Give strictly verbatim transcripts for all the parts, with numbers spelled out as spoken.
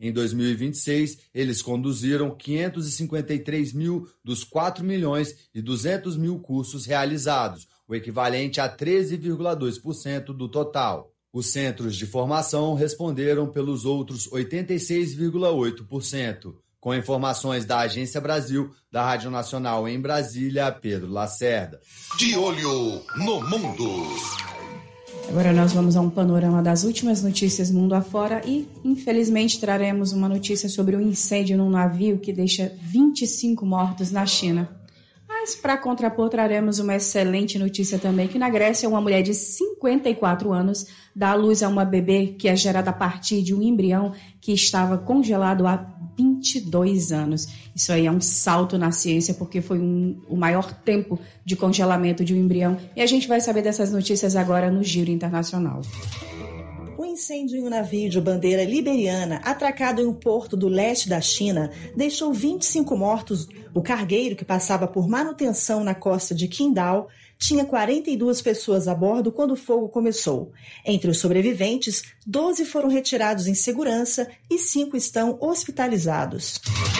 Em dois mil e vinte e seis, eles conduziram quinhentos e cinquenta e três mil dos quatro milhões e duzentos mil cursos realizados, o equivalente a treze vírgula dois por cento do total. Os centros de formação responderam pelos outros oitenta e seis vírgula oito por cento. Com informações da Agência Brasil, da Rádio Nacional em Brasília, Pedro Lacerda. De olho no mundo. Agora nós vamos a um panorama das últimas notícias mundo afora e, infelizmente, traremos uma notícia sobre um incêndio num navio que deixa vinte e cinco mortos na China. Mas, para contrapor, traremos uma excelente notícia também, que na Grécia uma mulher de cinquenta e quatro anos dá à luz a uma bebê que é gerada a partir de um embrião que estava congelado há vinte e dois anos. Isso aí é um salto na ciência, porque foi um, o maior tempo de congelamento de um embrião. E a gente vai saber dessas notícias agora no Giro Internacional. Um incêndio em um navio de bandeira liberiana atracado em um porto do leste da China deixou vinte e cinco mortos. O cargueiro, que passava por manutenção na costa de Qingdao, tinha quarenta e duas pessoas a bordo quando o fogo começou. Entre os sobreviventes, doze foram retirados em segurança e cinco estão hospitalizados.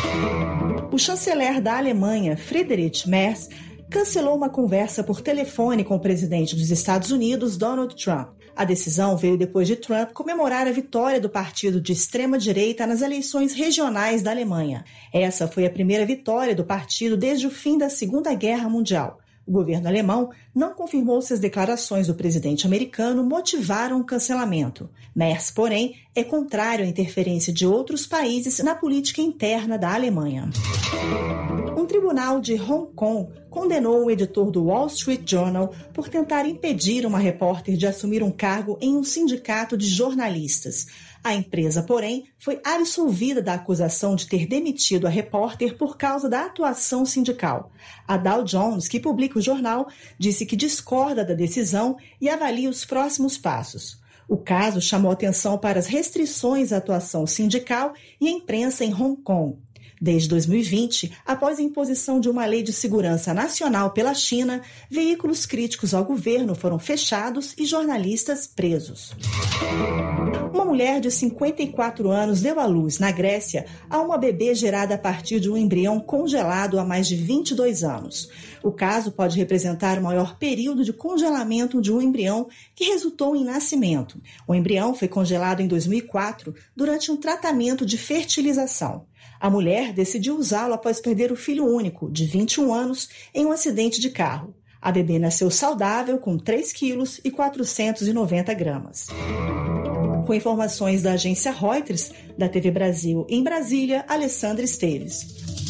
O chanceler da Alemanha, Friedrich Merz, cancelou uma conversa por telefone com o presidente dos Estados Unidos, Donald Trump. A decisão veio depois de Trump comemorar a vitória do partido de extrema-direita nas eleições regionais da Alemanha. Essa foi a primeira vitória do partido desde o fim da Segunda Guerra Mundial. O governo alemão não confirmou se as declarações do presidente americano motivaram o cancelamento. Merz, porém, é contrário à interferência de outros países na política interna da Alemanha. Um tribunal de Hong Kong condenou o editor do Wall Street Journal por tentar impedir uma repórter de assumir um cargo em um sindicato de jornalistas. A empresa, porém, foi absolvida da acusação de ter demitido a repórter por causa da atuação sindical. A Dow Jones, que publica o jornal, disse que discorda da decisão e avalia os próximos passos. O caso chamou atenção para as restrições à atuação sindical e à imprensa em Hong Kong. Desde dois mil e vinte, após a imposição de uma lei de segurança nacional pela China, veículos críticos ao governo foram fechados e jornalistas presos. Uma mulher de cinquenta e quatro anos deu à luz, na Grécia, a uma bebê gerada a partir de um embrião congelado há mais de vinte e dois anos. O caso pode representar o maior período de congelamento de um embrião que resultou em nascimento. O embrião foi congelado em dois mil e quatro durante um tratamento de fertilização. A mulher decidiu usá-lo após perder o filho único, de vinte e um anos, em um acidente de carro. A bebê nasceu saudável, com três quilos e quatrocentos e noventa gramas. Com informações da agência Reuters, da T V Brasil em Brasília, Alessandra Esteves.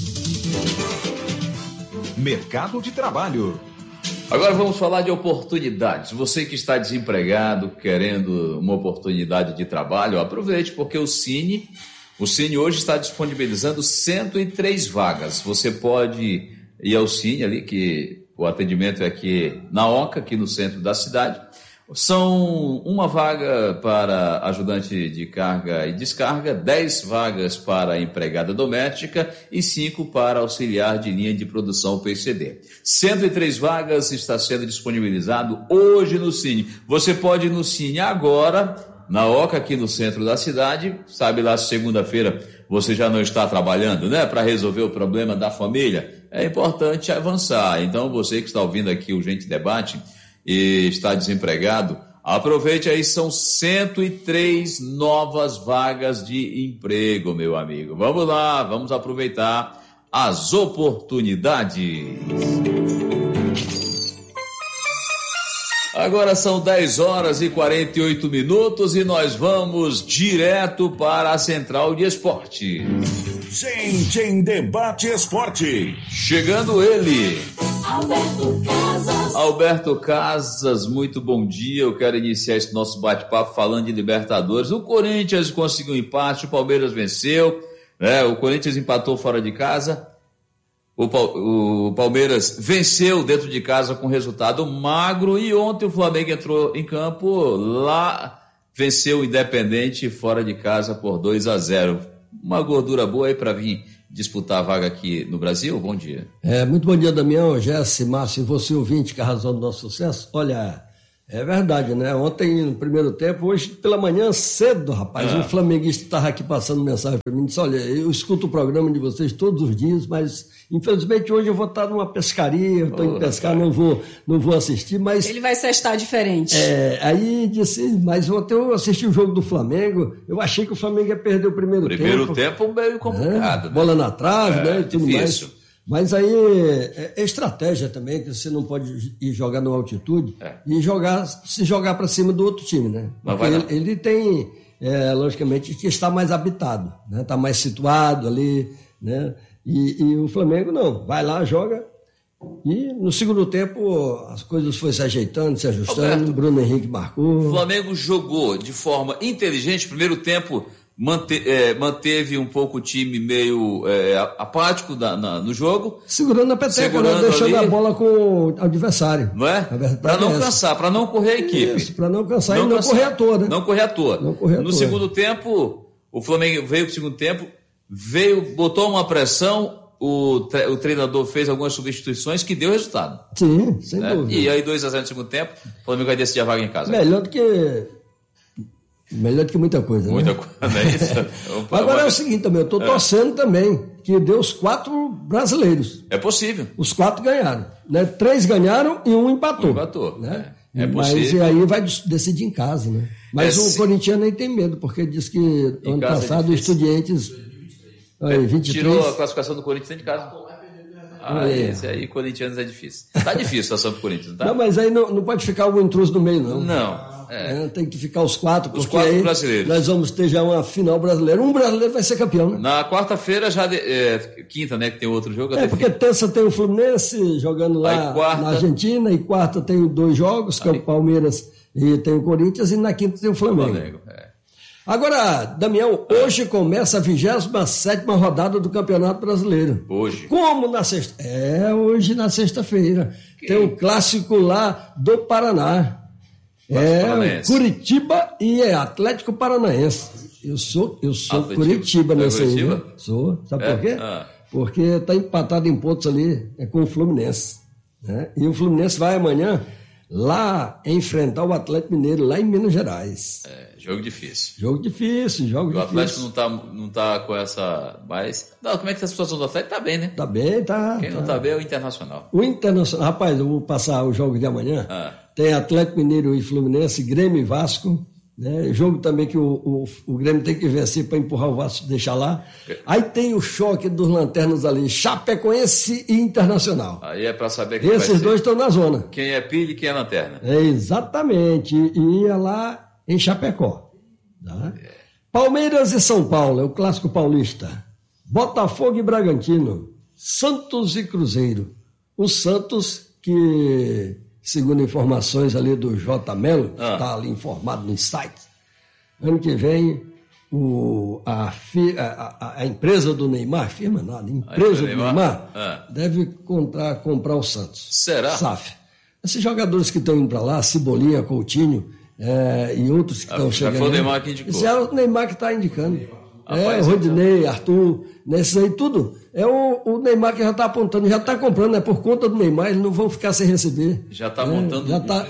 Mercado de trabalho. Agora vamos falar de oportunidades. Você que está desempregado, querendo uma oportunidade de trabalho, aproveite, porque o Cine... O Cine hoje está disponibilizando cento e três vagas. Você pode ir ao Cine ali, que o atendimento é aqui na Oca, aqui no centro da cidade. São uma vaga para ajudante de carga e descarga, dez vagas para empregada doméstica e cinco para auxiliar de linha de produção P C D. cento e três vagas está sendo disponibilizado hoje no Cine. Você pode ir no Cine agora, na Oca, aqui no centro da cidade. Sabe lá, segunda-feira você já não está trabalhando, né? Para resolver o problema da família. É importante avançar. Então, você que está ouvindo aqui o Gente Debate e está desempregado, aproveite aí, são cento e três novas vagas de emprego, meu amigo. Vamos lá, vamos aproveitar as oportunidades. Agora são dez horas e quarenta e oito minutos e nós vamos direto para a Central de Esporte. Gente em Debate Esporte. Chegando ele. Alberto Casas. Alberto Casas, muito bom dia. Eu quero iniciar esse nosso bate-papo falando de Libertadores. O Corinthians conseguiu um empate, o Palmeiras venceu, né? O Corinthians empatou fora de casa. O Palmeiras venceu dentro de casa com resultado magro e ontem o Flamengo entrou em campo, lá venceu o Independente fora de casa por dois a zero. Uma gordura boa aí para vir disputar a vaga aqui no Brasil. Bom dia. É, muito bom dia, Damião, Jesse, Márcio e você ouvinte que é a razão do nosso sucesso. Olha, É verdade, né? Ontem, no primeiro tempo, hoje pela manhã cedo, rapaz, Ah. um flamenguista estava aqui passando mensagem para mim, disse, olha, eu escuto o programa de vocês todos os dias, mas infelizmente hoje eu vou estar numa pescaria, estou Oh, em pescar, não vou, não vou assistir, mas... Ele vai cestar diferente. É, aí disse, mas ontem eu assisti o jogo do Flamengo, eu achei que o Flamengo ia perder o primeiro, Primeiro tempo. tempo meio complicado, né? né? Bola na trave, É, né? E tudo difícil. mais. Mas aí é, é estratégia também, que você não pode ir jogar numa altitude É. e jogar, se jogar para cima do outro time, né? Não Porque vai não. ele, ele tem, é, logicamente, que está mais habitado, né? Está mais situado ali, né? E, e o Flamengo não, vai lá, joga. E no segundo tempo as coisas foram se ajeitando, se ajustando, Alberto, o Bruno Henrique marcou. O Flamengo jogou de forma inteligente. Primeiro tempo mante- é, manteve um pouco o time meio é, apático na- na- no jogo, Segurando a peteca, Segurando né? Deixando ali. a bola com o adversário. não é? A verdade Para não é essa. cansar, para não correr a equipe. Isso, para não cansar e não cansar. correr à toa, né? Não correr à toa. Não correr à no toa. segundo tempo, o Flamengo veio pro segundo tempo, veio, botou uma pressão, o, tre- o treinador fez algumas substituições que deu resultado. Sim, sem Né? dúvida. E aí dois a zero no segundo tempo, o Flamengo vai decidir a vaga em casa. Melhor do que. Melhor do que muita coisa, né? Muita coisa, não é isso? Vamos- Agora é o seguinte também, eu estou torcendo também que deu os quatro brasileiros. É possível. Os quatro ganharam. Né? Três ganharam e um empatou. Um empatou, Né? é. É Mas possível. e aí vai decidir em casa, né? Mas É, o se- corintiano nem tem medo, porque diz que ano casa é passado o difícil. Estudiantes. Aí, vinte e três. Tirou a classificação do Corinthians dentro de casa. Ah, É. esse aí, Corinthians é difícil. Tá difícil a situação pro Corinthians, não tá? Não, mas aí não, não pode ficar algum intruso no meio, não. Não. É. É, tem que ficar os quatro, Os porque quatro aí brasileiros. nós vamos ter já uma final brasileira. Um brasileiro vai ser campeão, né? Na quarta-feira, já de- é, quinta, né, que tem outro jogo. É, até porque terça tem o Fluminense jogando lá Aí quarta- na Argentina, e quarta tem dois jogos, que é Aí- o Palmeiras e tem o Corinthians, e na quinta tem o Flamengo. Flamengo. É. Agora, Damião, hoje começa a vigésima sétima rodada do Campeonato Brasileiro. Hoje. Como na sexta? É, hoje na sexta-feira. Tem o clássico lá do Paraná. Clássico É, paranaense. Curitiba e é Atlético Paranaense. Eu sou, eu sou Atlético. Curitiba É nessa aí. Curitiba? Né? Sou. Sabe É? por quê? Ah. Porque está empatado em pontos ali é com o Fluminense. Né? E o Fluminense vai amanhã lá enfrentar o Atlético Mineiro, lá em Minas Gerais. É, jogo difícil. Jogo difícil, jogo O difícil. Atlético não tá, não tá com essa. Mas. Não, como é que tá a situação do Atlético? Tá bem, né? Tá bem, tá. Quem não tá bem é o Internacional. O Internacional, rapaz, eu vou passar os jogos de amanhã. Ah. Tem Atlético Mineiro e Fluminense, Grêmio e Vasco. Né? Jogo também que o, o, o Grêmio tem que vencer para empurrar o Vasco e deixar lá. Aí tem o choque dos lanternas ali, Chapecoense e Internacional. Aí é pra saber quem vai Esses ser. dois estão na zona. Quem é pilha e quem é lanterna. É, exatamente. E ia lá em Chapecó. Tá? Palmeiras e São Paulo, é o clássico paulista. Botafogo e Bragantino. Santos e Cruzeiro. O Santos, que, segundo informações ali do J. Melo, que Ah. está ali informado no site, ano que vem o, a, fi- a- a- a empresa do Neymar, firma nada, empresa do do Neymar? Neymar, Ah. deve comprar, comprar o Santos. Será? S A F. Esses jogadores que estão indo para lá, Cebolinha, Coutinho é, e outros que Ah, estão já chegando. foi o Neymar que indicou. Esse é o Neymar que está indicando. é, Rapaz, o Rodinei, Arthur, nesses aí tudo. É o, o Neymar que já está apontando, já está comprando, é por conta do Neymar, eles não vão ficar sem receber. Já tá É, montando. Já tá,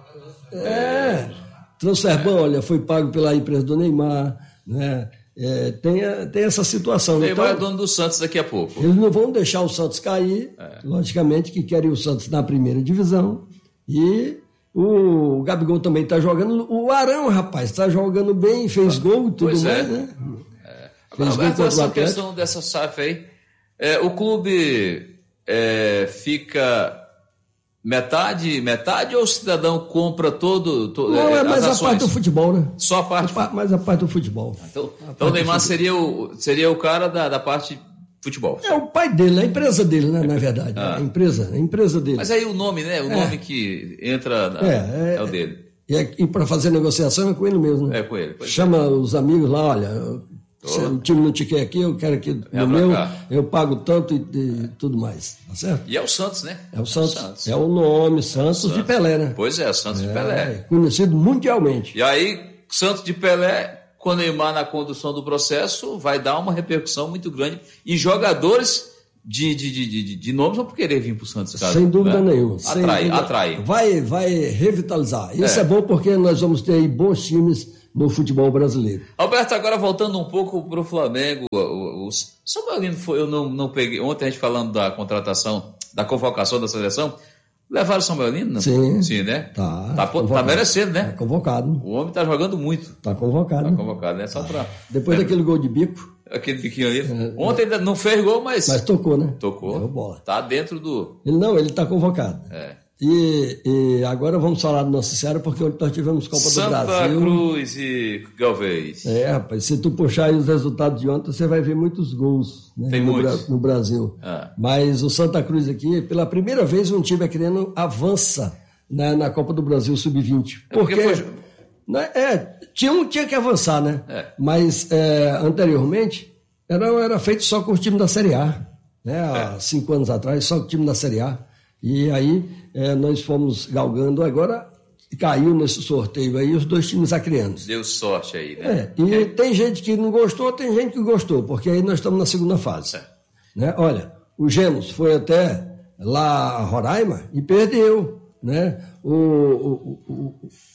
é, Transferban, olha, foi pago pela empresa do Neymar, né? É, tem, a- tem essa situação. O Neymar é Então, dono do Santos daqui a pouco. eles não vão deixar o Santos cair, É. logicamente que querem o Santos na primeira divisão. E o Gabigol também está jogando. O Arão, rapaz, está jogando bem, fez gol e tudo Pois é. mais, né? Agora, Fez gol Alberto, contra o essa Atlético. questão dessa S A F aí, é, o clube é, fica metade, metade ou o cidadão compra todo, todo Não, é as mais a ações? parte do futebol, né? Só a parte. Pa- Mais a parte do futebol. Então, então o Neymar seria o, seria o cara da, da parte futebol. É o pai dele, a empresa dele, né? Na verdade. Ah. A empresa, a empresa dele. Mas aí o nome, né? O É. nome que entra na- É, é, é- o dele. E, é- e para fazer negociação é com ele mesmo, né? É com ele. Pois é. Chama os amigos lá, olha, eu- se o time não te quer aqui, eu quero que É no pra meu, cá. eu pago tanto e, e tudo mais, tá certo? E é o Santos, né? É o Santos, é o nome Santos, de Pelé, né? Pois é, Santos de Pelé. É, conhecido mundialmente. E aí, Santos de Pelé, com o Neymar na condução do processo, vai dar uma repercussão muito grande em jogadores de, de, de, de, de nomes vão querer vir para o Santos. Caso, sem dúvida né? nenhuma. Atrai, dúvida. atrai. Vai, vai revitalizar. Isso é. É. é bom porque nós vamos ter aí bons times no futebol brasileiro. Alberto, agora voltando um pouco para o Flamengo, o, o São Paulino foi, eu não, não peguei, ontem a gente falando da contratação, da convocação da seleção, levaram o São Paulino? Não? Sim. Sim, né? Tá, tá, tá merecendo, né? Tá convocado. O homem tá jogando muito. Tá convocado. Tá convocado, né? Só pra... Depois é, daquele gol de bico. Aquele biquinho ali. É, ontem ainda não fez gol, mas... Mas tocou, né? Tocou. Deu bola. Tá dentro do... Ele não, ele tá convocado. É. E, e agora vamos falar do Nossa Senhora, porque ontem nós tivemos Copa Santa do Brasil. Santa Cruz e Galvez. É, rapaz, se tu puxar aí os resultados de ontem, você vai ver muitos gols, né, Tem no, muitos. Bra- no Brasil. Ah. Mas o Santa Cruz aqui, pela primeira vez, um time querendo avança na, na Copa do Brasil sub vinte. É porque Porque, foi- né, é, tinha, um, tinha que avançar, né? É. Mas é, anteriormente era, era feito só com o time da Série A. Né? Há É. cinco anos atrás, só com o time da Série A. E aí é, nós fomos galgando, agora caiu nesse sorteio aí os dois times acrianos. Deu sorte aí, né? É, e tem gente que não gostou, tem gente que gostou, porque aí nós estamos na segunda fase. É. Né? Olha, o Gemos foi até lá a Roraima e perdeu. Né? O, o, o,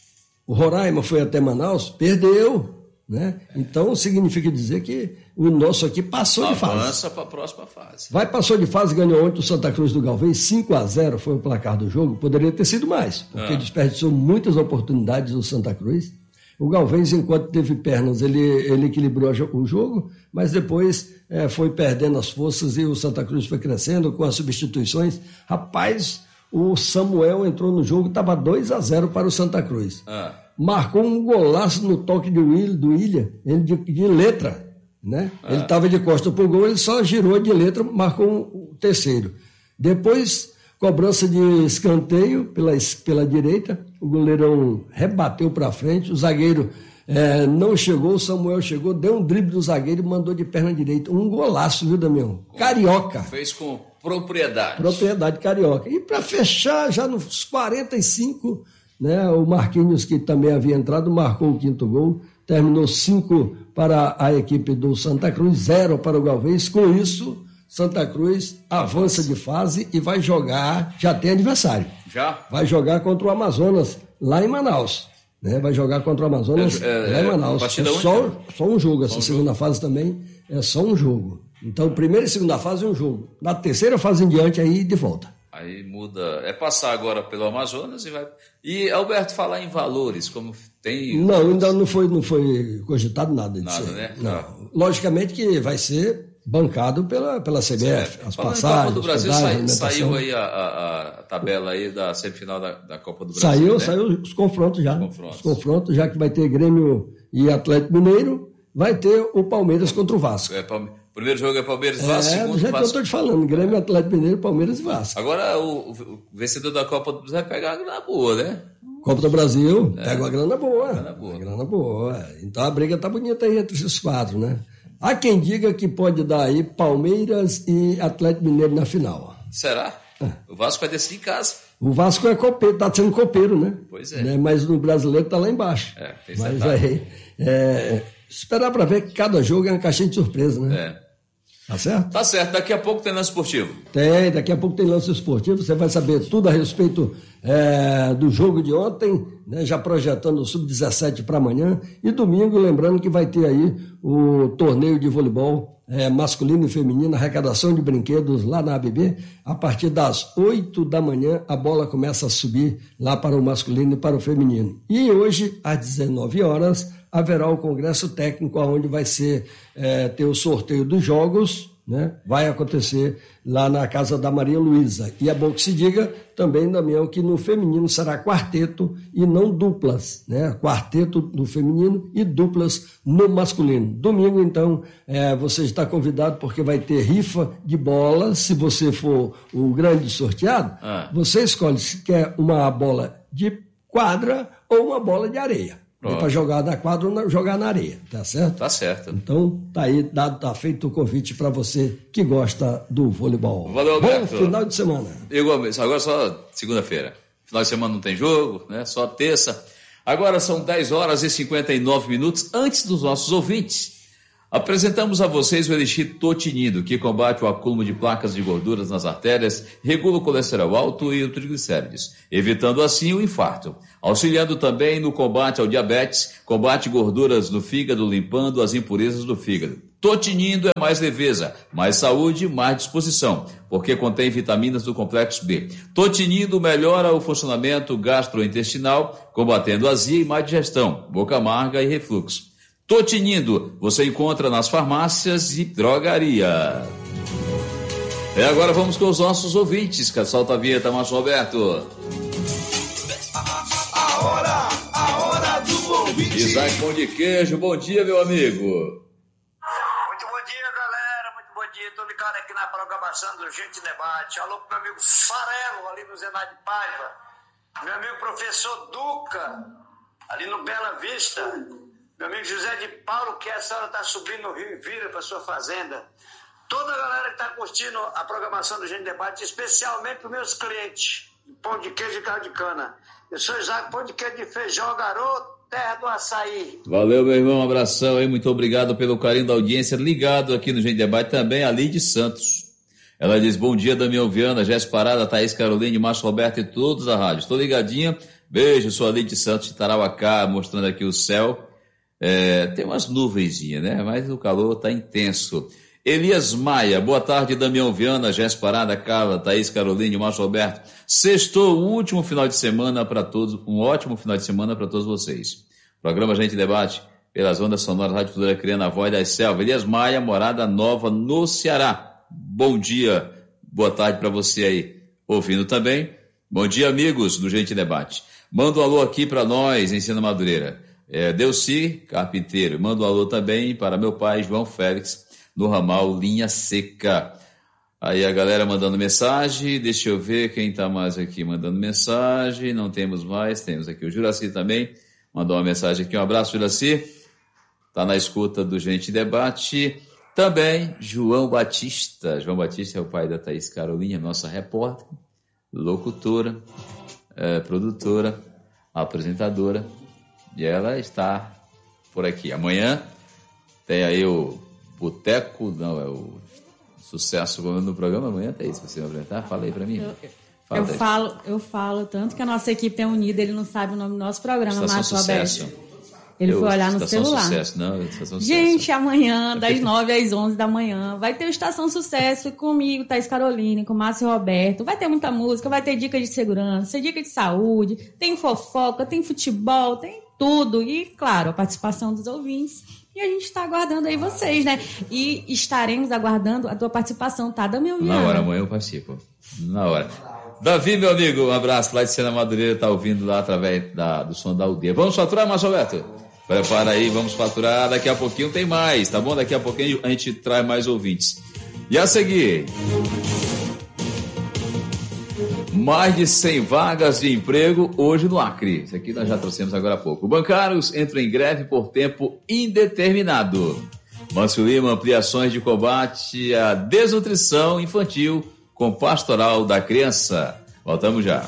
o Roraima foi até Manaus, perdeu. Né? Então significa dizer que o nosso aqui passou de fase. Avança para a próxima fase. Vai, passou de fase, ganhou ontem o Santa Cruz do Galvez, cinco a zero foi o placar do jogo. Poderia ter sido mais, porque Ah. desperdiçou muitas oportunidades o Santa Cruz. O Galvez, enquanto teve pernas, ele, ele equilibrou a jo- o jogo, mas depois eh, foi perdendo as forças e o Santa Cruz foi crescendo com as substituições. Rapaz, o Samuel entrou no jogo, estava dois a zero para o Santa Cruz. Ah. Marcou um golaço no toque do William, do William ele de, de letra. Né? Ah. Ele estava de costa pro gol, ele só girou de letra, marcou um, um terceiro. Depois, cobrança de escanteio pela, es- pela direita, o goleirão rebateu para frente, o zagueiro eh, não chegou, o Samuel chegou, deu um drible do zagueiro e mandou de perna direita. Um golaço, viu, Damião? Carioca. Fez com propriedade. Propriedade carioca. E para fechar, já nos quarenta e cinco, né, o Marquinhos, que também havia entrado, marcou o quinto gol, terminou cinco para a equipe do Santa Cruz, zero para o Galvez. Com isso, Santa Cruz avança de fase e vai jogar, já tem adversário, Já? vai jogar contra o Amazonas, lá em Manaus. Né? Vai jogar contra o Amazonas É, é, lá em é, Manaus. partida É só, única? só um jogo, essa Só um segunda fase também é só um jogo. Então, primeira e segunda fase é um jogo. Na terceira fase em diante, aí de volta. Aí muda. É passar agora pelo Amazonas e vai. E, Alberto, falar em valores, como tem. Não, ainda não foi, não foi cogitado nada disso. Nada, aí. né? Não. Ah. Logicamente que vai ser bancado pela, pela C B F. As Falando em passagens, Copa do Brasil, hospedagem, sai- alimentação. saiu aí a, a- a tabela aí da semifinal da, da Copa do Brasil. Saiu, né? saiu os confrontos já. Os confrontos. Os confrontos, já que vai ter Grêmio e Atlético Mineiro, vai ter o Palmeiras contra o Vasco. É, Palme- Primeiro jogo é Palmeiras e É, Vasco, do segundo jeito que eu Vasco. estou te falando, Grêmio, Atlético Mineiro, Palmeiras e Vasco. Agora o, o vencedor da Copa do Brasil vai pegar a grana boa, né? Copa do Brasil, pega uma grana boa. Grana boa. Uma grana boa. Então a briga tá bonita aí entre esses quatro, né? Há quem diga que pode dar aí Palmeiras e Atlético Mineiro na final. Será? O Vasco vai descer em casa. O Vasco é copeiro, tá sendo copeiro, né? Pois é. Né? Mas no brasileiro tá lá embaixo. É, tem esse Mas detalhe. aí, é, esperar para ver que cada jogo é uma caixinha de surpresa, né? É. Tá certo? Tá certo, daqui a pouco tem lance esportivo. Tem, daqui a pouco tem lance esportivo, você vai saber tudo a respeito é, do jogo de ontem, né, já projetando o sub dezessete para amanhã, e domingo, lembrando que vai ter aí o torneio de voleibol é, masculino e feminino, arrecadação de brinquedos lá na A B B, a partir das oito da manhã a bola começa a subir lá para o masculino e para o feminino. E hoje, às dezenove horas, haverá o congresso técnico, onde vai ser é, ter o sorteio dos jogos, né? Vai acontecer lá na casa da Maria Luísa. E é bom que se diga também, Damião, que no feminino será quarteto e não duplas, né? Quarteto no feminino e duplas no masculino. Domingo, então, é, você está convidado porque vai ter rifa de bola. Se você for o grande sorteado, Ah. você escolhe se quer uma bola de quadra ou uma bola de areia. Pronto. Para jogar na quadra ou na- jogar na areia, tá certo? Tá certo. Então, tá aí, dado, tá feito o convite para você que gosta do voleibol. Valeu, Bom Alberto. final de semana. Igualmente, agora só segunda-feira. Final de semana não tem jogo, né? Só terça. Agora são dez horas e cinquenta e nove minutos. Antes dos nossos ouvintes, Apresentamos a vocês o Elixir Totinido, que combate o acúmulo de placas de gorduras nas artérias, regula o colesterol alto e o triglicérides, evitando assim o infarto. Auxiliando também no combate ao diabetes, combate gorduras no fígado, limpando as impurezas do fígado. Totinindo é mais leveza, mais saúde, mais disposição, porque contém vitaminas do complexo B. Totinindo melhora o funcionamento gastrointestinal, combatendo azia e má digestão, boca amarga e refluxo. Totinindo, você encontra nas farmácias e drogaria. E agora vamos com os nossos ouvintes, que solta a vinheta, Márcio Roberto. A hora, a hora do ouvinte. Isaac Pão de Queijo, bom dia, meu amigo. Muito bom dia, galera, muito bom dia. Estou ligado aqui na programação do Gente Debate. Alô pro meu amigo Farelo, ali no Zenade de Paiva. Meu amigo professor Duca, ali no Bela Vista. Meu amigo José de Paulo, que essa hora está subindo no Rio e vira para sua fazenda. Toda a galera que está curtindo a programação do Gente Debate, especialmente para os meus clientes, pão de queijo e caldo de cana. Eu sou Isaac, pão de queijo de feijão, garoto, terra do açaí. Valeu, meu irmão, um abração aí, muito obrigado pelo carinho da audiência, ligado aqui no Gente Debate também, a Lidy Santos. Ela diz, bom dia, Damião Viana, Jéssica Parada, Thaís Caroline, Márcio Roberto e todos da rádio. Estou ligadinha, beijo, sou a Lidy Santos de Tarauacá, mostrando aqui o céu. É, tem umas nuvenzinhas, né? Mas o calor está intenso. Elias Maia, boa tarde, Damião Viana, Jéssica Parada, Carla, Thaís Caroline, Márcio Roberto. Sextou o último final de semana para todos, um ótimo final de semana para todos vocês. Programa Gente Debate pelas ondas sonoras Rádio Futura Criando a Voz das Selvas. Elias Maia, Morada Nova, no Ceará. Bom dia, boa tarde para você aí, ouvindo também. Bom dia, amigos do Gente Debate. Manda um alô aqui para nós, em Sena Madureira. É, Delci Carpinteiro, manda um alô também para meu pai João Félix, no ramal Linha Seca. Aí a galera mandando mensagem, deixa eu ver quem está mais aqui mandando mensagem, não temos mais, temos aqui o Juraci também, mandou uma mensagem aqui, um abraço Juraci, está na escuta do Gente Debate. Também João Batista, João Batista é o pai da Thaís Carolinha, nossa repórter, locutora, é, produtora, apresentadora. E ela está por aqui. Amanhã tem aí o Boteco, não, é o Sucesso no programa. Amanhã tem isso, você vai apresentar? Fala aí pra mim. Eu, Fala eu aí. falo, eu falo, tanto que a nossa equipe é unida, ele não sabe o nome do nosso programa, Márcio Roberto. Ele eu, foi olhar no Estação celular. Sucesso, não, Estação Gente, Sucesso. amanhã, das nove às onze da manhã, vai ter o Estação Sucesso comigo, Thaís Caroline, com Márcio Roberto. Vai ter muita música, vai ter dicas de segurança, dicas de saúde, tem fofoca, tem futebol, tem tudo. E, claro, a participação dos ouvintes. E a gente está aguardando aí vocês, né? E estaremos aguardando a tua participação, tá, Damião Viana? Na hora, amanhã eu participo. Na hora. Davi, meu amigo, um abraço lá de Sena Madureira, tá ouvindo lá através da, do som da aldeia. Vamos faturar, Márcio Roberto? Prepara aí, vamos faturar. Daqui a pouquinho tem mais, tá bom? Daqui a pouquinho a gente traz mais ouvintes. E a seguir... Mais de cem vagas de emprego hoje no Acre. Isso aqui nós já trouxemos agora há pouco. Bancários entram em greve por tempo indeterminado. Márcio Lima, ampliações de combate à desnutrição infantil com Pastoral da Criança. Voltamos já.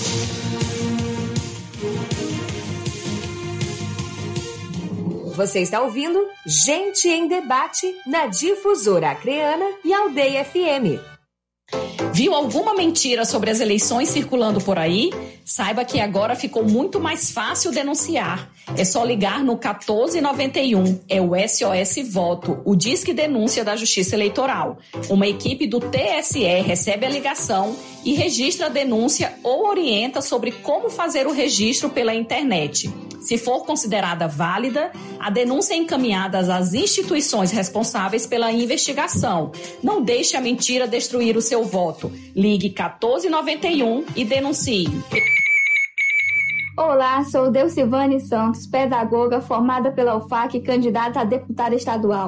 Você está ouvindo Gente em Debate na Difusora Acreana e Aldeia F M. Viu alguma mentira sobre as eleições circulando por aí? Saiba que agora ficou muito mais fácil denunciar. É só ligar no quatorze noventa e um. É o S O S Voto, o Disque Denúncia da Justiça Eleitoral. Uma equipe do T S E recebe a ligação e registra a denúncia ou orienta sobre como fazer o registro pela internet. Se for considerada válida, a denúncia é encaminhada às instituições responsáveis pela investigação. Não deixe a mentira destruir o seu voto. Ligue quatorze noventa e um e denuncie. Olá, sou Delcivane Santos, pedagoga formada pela U F A C e candidata a deputada estadual.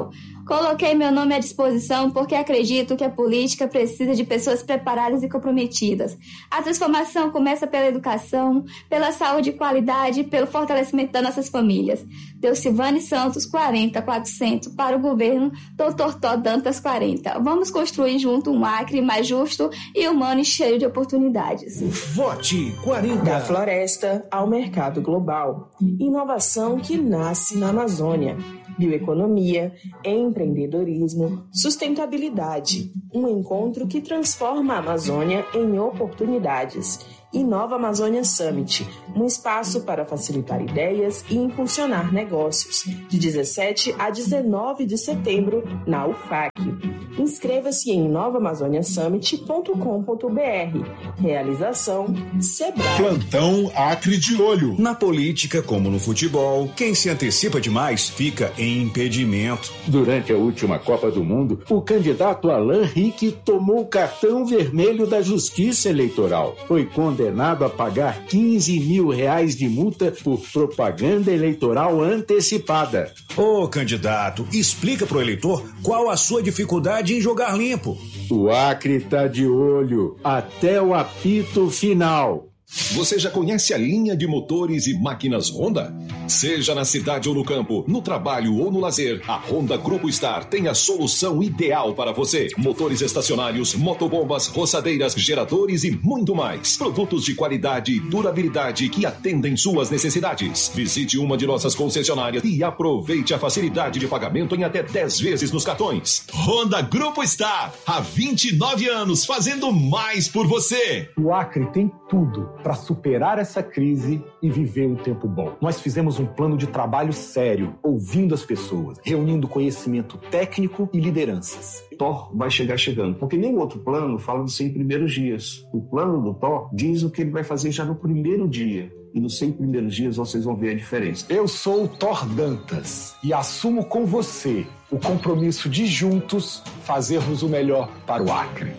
Coloquei meu nome à disposição porque acredito que a política precisa de pessoas preparadas e comprometidas. A transformação começa pela educação, pela saúde e qualidade, pelo fortalecimento das nossas famílias. Deucivane Santos, quarenta, quatrocentos, para o governo doutor Tó Dantas, quarenta. Vamos construir junto um Acre mais justo e humano e cheio de oportunidades. Vote quarenta. Da floresta ao mercado global. Inovação que nasce na Amazônia. Bioeconomia, empreendedorismo, sustentabilidade. Um encontro que transforma a Amazônia em oportunidades. Inova Amazônia Summit, um espaço para facilitar ideias e impulsionar negócios, de dezessete a dezenove de setembro, na U F A C. Inscreva-se em inova amazônia summit ponto com ponto b r. Realização Sebrae. Plantão Acre de Olho. Na política, como no futebol, quem se antecipa demais fica em impedimento. Durante a última Copa do Mundo, o candidato Alain Rique tomou o cartão vermelho da Justiça Eleitoral. Foi condenado a pagar quinze mil reais de multa por propaganda eleitoral antecipada. Ô candidato, explica pro eleitor qual a sua dificuldade em jogar limpo. O Acre tá de olho até o apito final. Você já conhece a linha de motores e máquinas Honda? Seja na cidade ou no campo, no trabalho ou no lazer, a Honda Grupo Star tem a solução ideal para você. Motores estacionários, motobombas, roçadeiras, geradores e muito mais. Produtos de qualidade e durabilidade que atendem suas necessidades. Visite uma de nossas concessionárias e aproveite a facilidade de pagamento em até dez vezes nos cartões. Honda Grupo Star, há vinte e nove anos fazendo mais por você. O Acre tem tudo para superar essa crise e viver um tempo bom. Nós fizemos um plano de trabalho sério, ouvindo as pessoas, reunindo conhecimento técnico e lideranças. O T O R vai chegar chegando, porque nenhum outro plano fala dos cem primeiros dias. O plano do T O R diz o que ele vai fazer já no primeiro dia. E nos cem primeiros dias vocês vão ver a diferença. Eu sou o Thor Dantas e assumo com você o compromisso de juntos fazermos o melhor para o Acre.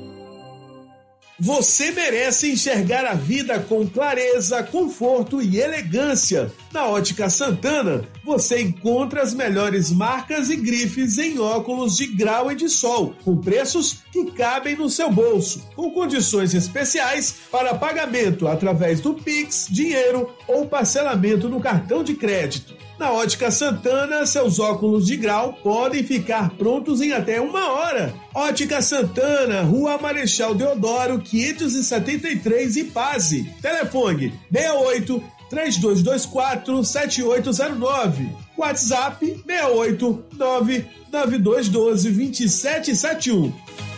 Você merece enxergar a vida com clareza, conforto e elegância. Na Ótica Santana, você encontra as melhores marcas e grifes em óculos de grau e de sol, com preços que cabem no seu bolso, com condições especiais para pagamento através do Pix, dinheiro ou parcelamento no cartão de crédito. Na Ótica Santana, seus óculos de grau podem ficar prontos em até uma hora. Ótica Santana, Rua Marechal Deodoro, quinhentos e setenta e três, Ipase. Telefone seis oito, três dois dois quatro, sete oito zero nove. WhatsApp seis oito, nove nove dois um dois, dois sete sete um.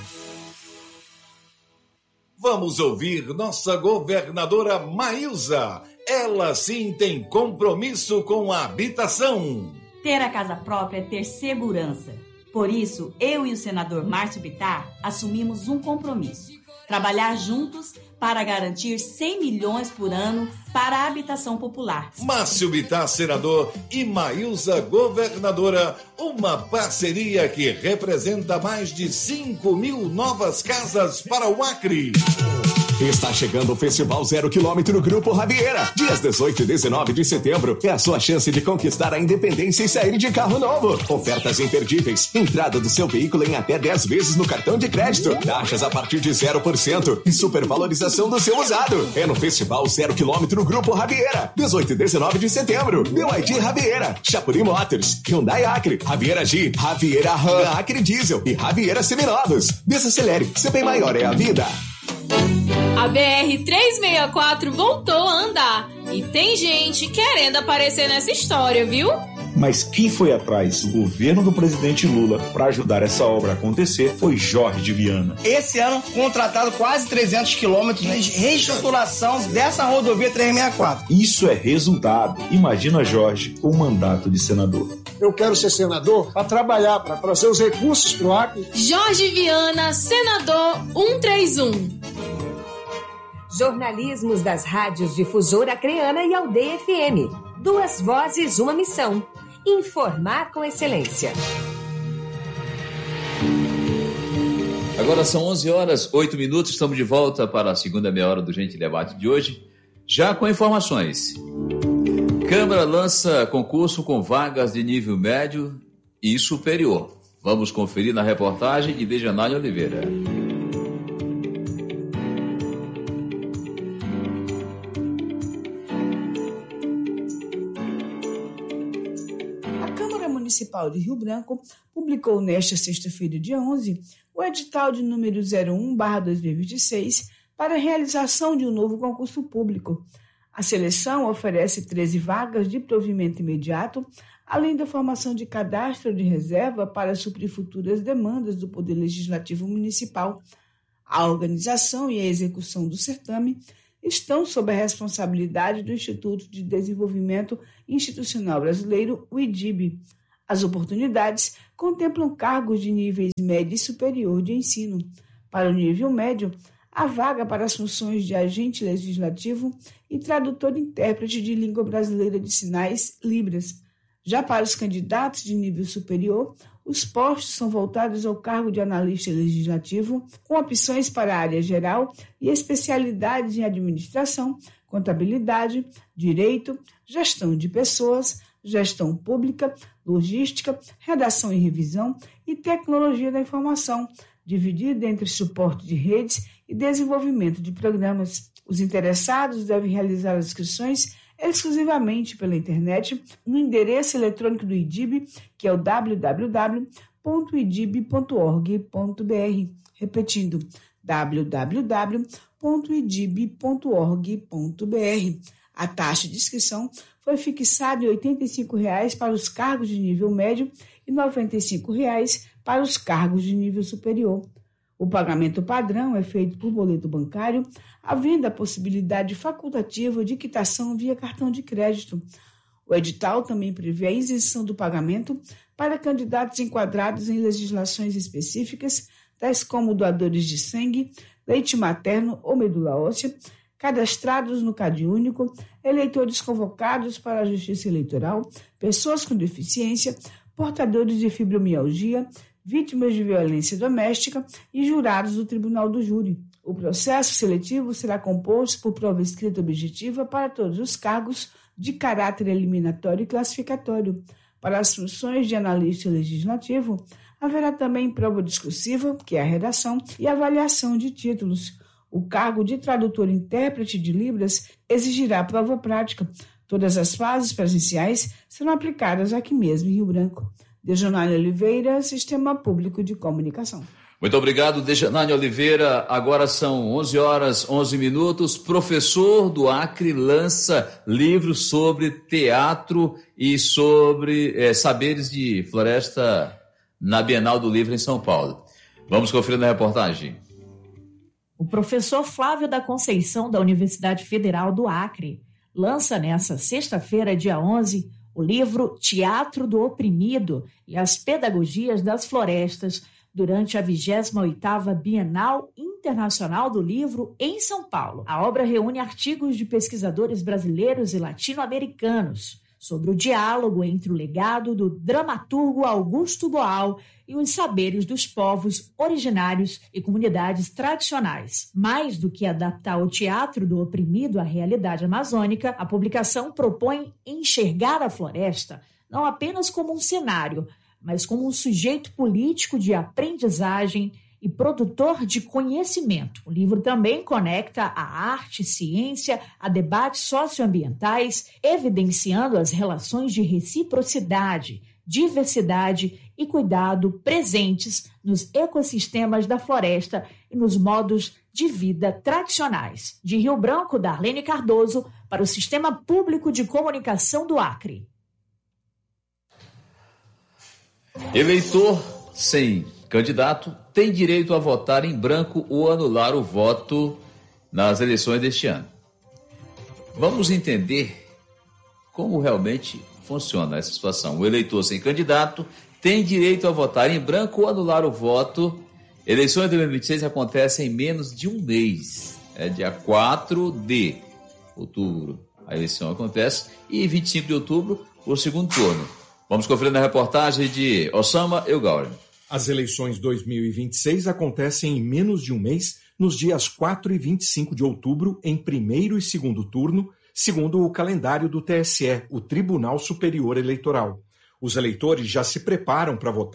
Vamos ouvir nossa governadora Maísa. Ela sim tem compromisso com a habitação. Ter a casa própria é ter segurança. Por isso, eu e o senador Márcio Bittar assumimos um compromisso. Trabalhar juntos para garantir cem milhões por ano para a habitação popular. Márcio Bittar, senador, e Maísa, governadora, uma parceria que representa mais de cinco mil novas casas para o Acre. Está chegando o Festival Zero Quilômetro Grupo Javiera. Dias dezoito e dezenove de setembro é a sua chance de conquistar a independência e sair de carro novo. Ofertas imperdíveis. Entrada do seu veículo em até dez vezes no cartão de crédito. Taxas a partir de zero por cento e supervalorização do seu usado. É no Festival Zero Quilômetro Grupo Javiera. dezoito e dezenove de setembro. B Y D Javiera. Chapuri Motors. Hyundai Acre. Javiera G. Javiera Ram. Acre Diesel. E Javiera Seminovos. Desacelere. C P maior é a vida. A B R trezentos e sessenta e quatro voltou a andar e tem gente querendo aparecer nessa história, viu? Mas quem foi atrás do governo do presidente Lula para ajudar essa obra a acontecer foi Jorge de Viana. Esse ano, contratado quase trezentos quilômetros de reestruturação dessa rodovia trezentos e sessenta e quatro. Isso é resultado. Imagina Jorge com o mandato de senador. Eu quero ser senador para trabalhar, para trazer os recursos para o Acre. Jorge Viana, senador cento e trinta e um. Jornalismos das rádios Difusora Acreana e Aldeia F M. Duas vozes, uma missão. Informar com excelência. Agora são onze horas, oito minutos. Estamos de volta para a segunda meia hora do Gente Debate de hoje. Já com informações. Câmara lança concurso com vagas de nível médio e superior. Vamos conferir na reportagem de Dejanay Oliveira. A Câmara Municipal de Rio Branco publicou nesta sexta-feira, dia onze, o edital de número zero um barra dois mil e vinte e seis para a realização de um novo concurso público. A seleção oferece treze vagas de provimento imediato, além da formação de cadastro de reserva para suprir futuras demandas do Poder Legislativo Municipal. A organização e a execução do certame estão sob a responsabilidade do Instituto de Desenvolvimento Institucional Brasileiro, o I D I B. As oportunidades contemplam cargos de níveis médio e superior de ensino. Para o nível médio, a vaga para as funções de agente legislativo e tradutor-intérprete de língua brasileira de sinais, Libras. Já para os candidatos de nível superior, os postos são voltados ao cargo de analista legislativo, com opções para a área geral e especialidades em administração, contabilidade, direito, gestão de pessoas, gestão pública, logística, redação e revisão e tecnologia da informação, dividida entre suporte de redes e desenvolvimento de programas. Os interessados devem realizar as inscrições exclusivamente pela internet no endereço eletrônico do I D I B, que é o w w w ponto i d i b ponto org ponto b r. Repetindo, w w w ponto i d i b ponto org ponto b r. A taxa de inscrição foi fixada em oitenta e cinco reais para os cargos de nível médio e noventa e cinco reais para os cargos de nível superior. O pagamento padrão é feito por boleto bancário, havendo a possibilidade facultativa de quitação via cartão de crédito. O edital também prevê a isenção do pagamento para candidatos enquadrados em legislações específicas, tais como doadores de sangue, leite materno ou medula óssea, cadastrados no CadÚnico, eleitores convocados para a Justiça Eleitoral, pessoas com deficiência, portadores de fibromialgia, vítimas de violência doméstica e jurados do Tribunal do Júri. O processo seletivo será composto por prova escrita objetiva para todos os cargos de caráter eliminatório e classificatório. Para as funções de analista legislativo, haverá também prova discursiva, que é a redação, e avaliação de títulos. O cargo de tradutor-intérprete de Libras exigirá prova prática. Todas as fases presenciais serão aplicadas aqui mesmo em Rio Branco. Dejanay Oliveira, Sistema Público de Comunicação. Muito obrigado, Dejanay Oliveira. Agora são onze horas, onze minutos. Professor do Acre lança livro sobre teatro e sobre é, saberes de floresta na Bienal do Livro em São Paulo. Vamos conferir na reportagem. O professor Flávio da Conceição, da Universidade Federal do Acre, lança nesta sexta-feira, dia onze, o livro Teatro do Oprimido e as Pedagogias das Florestas, durante a vigésima oitava Bienal Internacional do Livro em São Paulo. A obra reúne artigos de pesquisadores brasileiros e latino-americanos sobre o diálogo entre o legado do dramaturgo Augusto Boal e os saberes dos povos originários e comunidades tradicionais. Mais do que adaptar o teatro do oprimido à realidade amazônica, a publicação propõe enxergar a floresta não apenas como um cenário, mas como um sujeito político de aprendizagem e produtor de conhecimento. O livro também conecta a arte e ciência a debates socioambientais, evidenciando as relações de reciprocidade, diversidade e cuidado presentes nos ecossistemas da floresta e nos modos de vida tradicionais. De Rio Branco, Darlene Cardoso, para o Sistema Público de Comunicação do Acre. Eleitor sem candidato tem direito a votar em branco ou anular o voto nas eleições deste ano. Vamos entender como realmente funciona essa situação. O eleitor sem candidato tem direito a votar em branco ou anular o voto. Eleições de dois mil e vinte e seis acontecem em menos de um mês. É dia quatro de outubro a eleição acontece e vinte e cinco de outubro o segundo turno. Vamos conferir na reportagem de Osama Elgauri. As eleições dois mil e vinte e seis acontecem em menos de um mês, nos dias quatro e vinte e cinco de outubro, em primeiro e segundo turno, segundo o calendário do T S E, o Tribunal Superior Eleitoral. Os eleitores já se preparam para votar,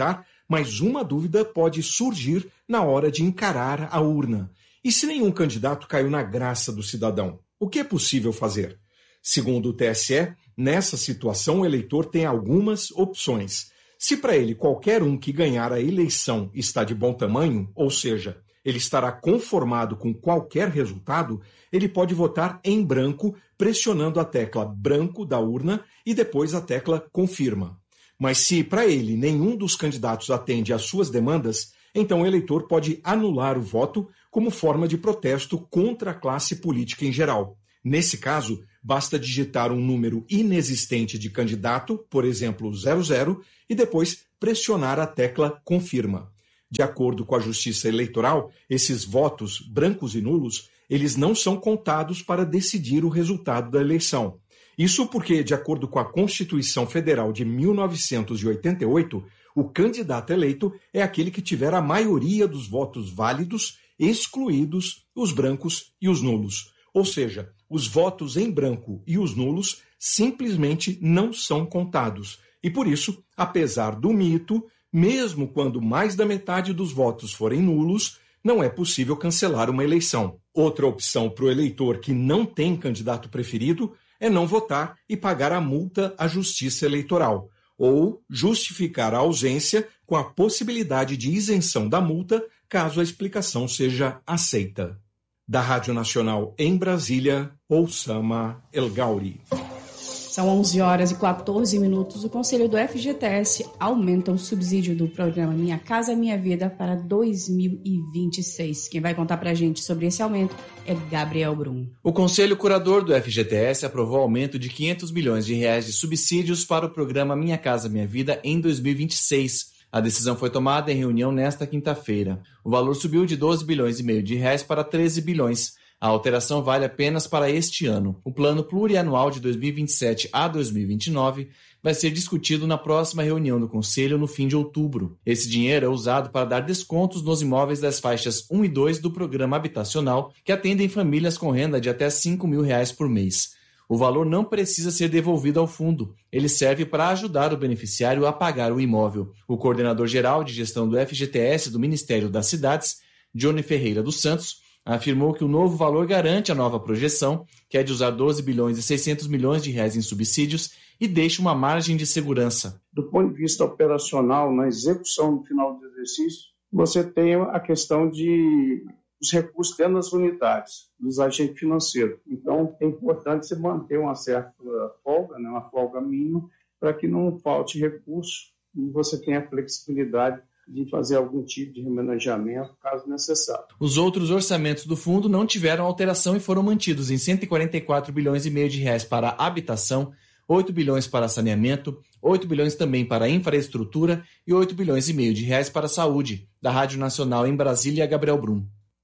mas uma dúvida pode surgir na hora de encarar a urna. E se nenhum candidato caiu na graça do cidadão? O que é possível fazer? Segundo o T S E, nessa situação o eleitor tem algumas opções. Se para ele qualquer um que ganhar a eleição está de bom tamanho, ou seja, ele estará conformado com qualquer resultado, ele pode votar em branco, pressionando a tecla branco da urna e depois a tecla confirma. Mas se para ele nenhum dos candidatos atende às suas demandas, então o eleitor pode anular o voto como forma de protesto contra a classe política em geral. Nesse caso, basta digitar um número inexistente de candidato, por exemplo, zero zero, e depois pressionar a tecla confirma. De acordo com a Justiça Eleitoral, esses votos brancos e nulos, eles não são contados para decidir o resultado da eleição. Isso porque, de acordo com a Constituição Federal de mil novecentos e oitenta e oito, o candidato eleito é aquele que tiver a maioria dos votos válidos, excluídos os brancos e os nulos. Ou seja, os votos em branco e os nulos simplesmente não são contados. E por isso, apesar do mito, mesmo quando mais da metade dos votos forem nulos, não é possível cancelar uma eleição. Outra opção para o eleitor que não tem candidato preferido é não votar e pagar a multa à Justiça Eleitoral, ou justificar a ausência com a possibilidade de isenção da multa caso a explicação seja aceita. Da Rádio Nacional em Brasília, Oussama El Gauri. São onze horas e quatorze minutos. O Conselho do F G T S aumenta o subsídio do programa Minha Casa Minha Vida para dois mil e vinte e seis. Quem vai contar para a gente sobre esse aumento é Gabriel Brum. O Conselho Curador do F G T S aprovou o aumento de quinhentos milhões de reais de subsídios para o programa Minha Casa Minha Vida em dois mil e vinte e seis. A decisão foi tomada em reunião nesta quinta-feira. O valor subiu de doze bilhões e meio de reais para treze bilhões. A alteração vale apenas para este ano. O plano plurianual de dois mil e vinte e sete a dois mil e vinte e nove vai ser discutido na próxima reunião do Conselho no fim de outubro. Esse dinheiro é usado para dar descontos nos imóveis das faixas um e dois do programa habitacional, que atendem famílias com renda de até cinco mil reais por mês. O valor não precisa ser devolvido ao fundo. Ele serve para ajudar o beneficiário a pagar o imóvel. O coordenador-geral de gestão do F G T S do Ministério das Cidades, Johnny Ferreira dos Santos, afirmou que o novo valor garante a nova projeção, que é de usar doze bilhões e seiscentos milhões de reais em subsídios, e deixa uma margem de segurança. Do ponto de vista operacional, na execução no final do exercício, você tem a questão de os recursos dentro das unidades, dos agentes financeiros. Então, é importante você manter uma certa folga, né, uma folga mínima, para que não falte recurso e você tenha flexibilidade de fazer algum tipo de remanejamento, caso necessário. Os outros orçamentos do fundo não tiveram alteração e foram mantidos em cento e quarenta e quatro bilhões e meio de reais para habitação, oito bilhões para saneamento, oito bilhões também para infraestrutura e oito bilhões e meio de reais para saúde. Da Rádio Nacional em Brasília, Gabriel Brum.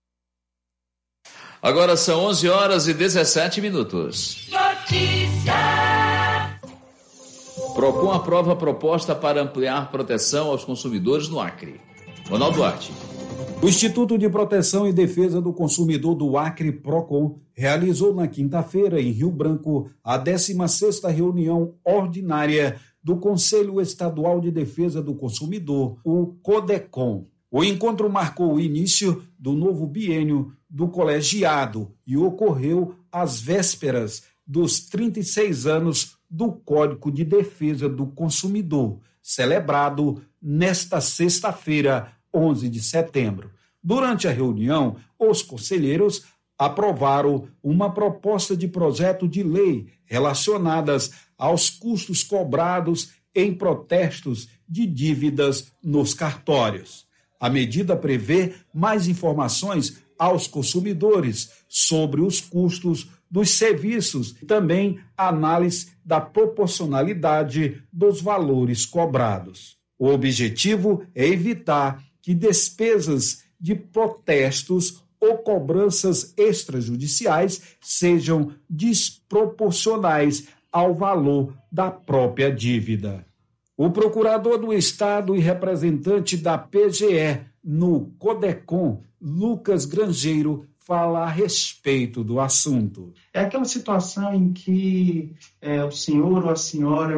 Agora são onze horas e dezessete minutos. Notícia! Procon aprova a proposta para ampliar proteção aos consumidores no Acre. Ronaldo Duarte. O Instituto de Proteção e Defesa do Consumidor do Acre, Procon, realizou na quinta-feira, em Rio Branco, a décima sexta reunião ordinária do Conselho Estadual de Defesa do Consumidor, o CODECON. O encontro marcou o início do novo biênio do colegiado e ocorreu às vésperas dos trinta e seis anos do Código de Defesa do Consumidor, celebrado nesta sexta-feira, onze de setembro. Durante a reunião, os conselheiros aprovaram uma proposta de projeto de lei relacionadas aos custos cobrados em protestos de dívidas nos cartórios. A medida prevê mais informações aos consumidores sobre os custos dos serviços e também análise da proporcionalidade dos valores cobrados. O objetivo é evitar que despesas de protestos ou cobranças extrajudiciais sejam desproporcionais ao valor da própria dívida. O procurador do Estado e representante da P G E no CODECON, Lucas Grangeiro, fala a respeito do assunto. É aquela situação em que é, o senhor ou a senhora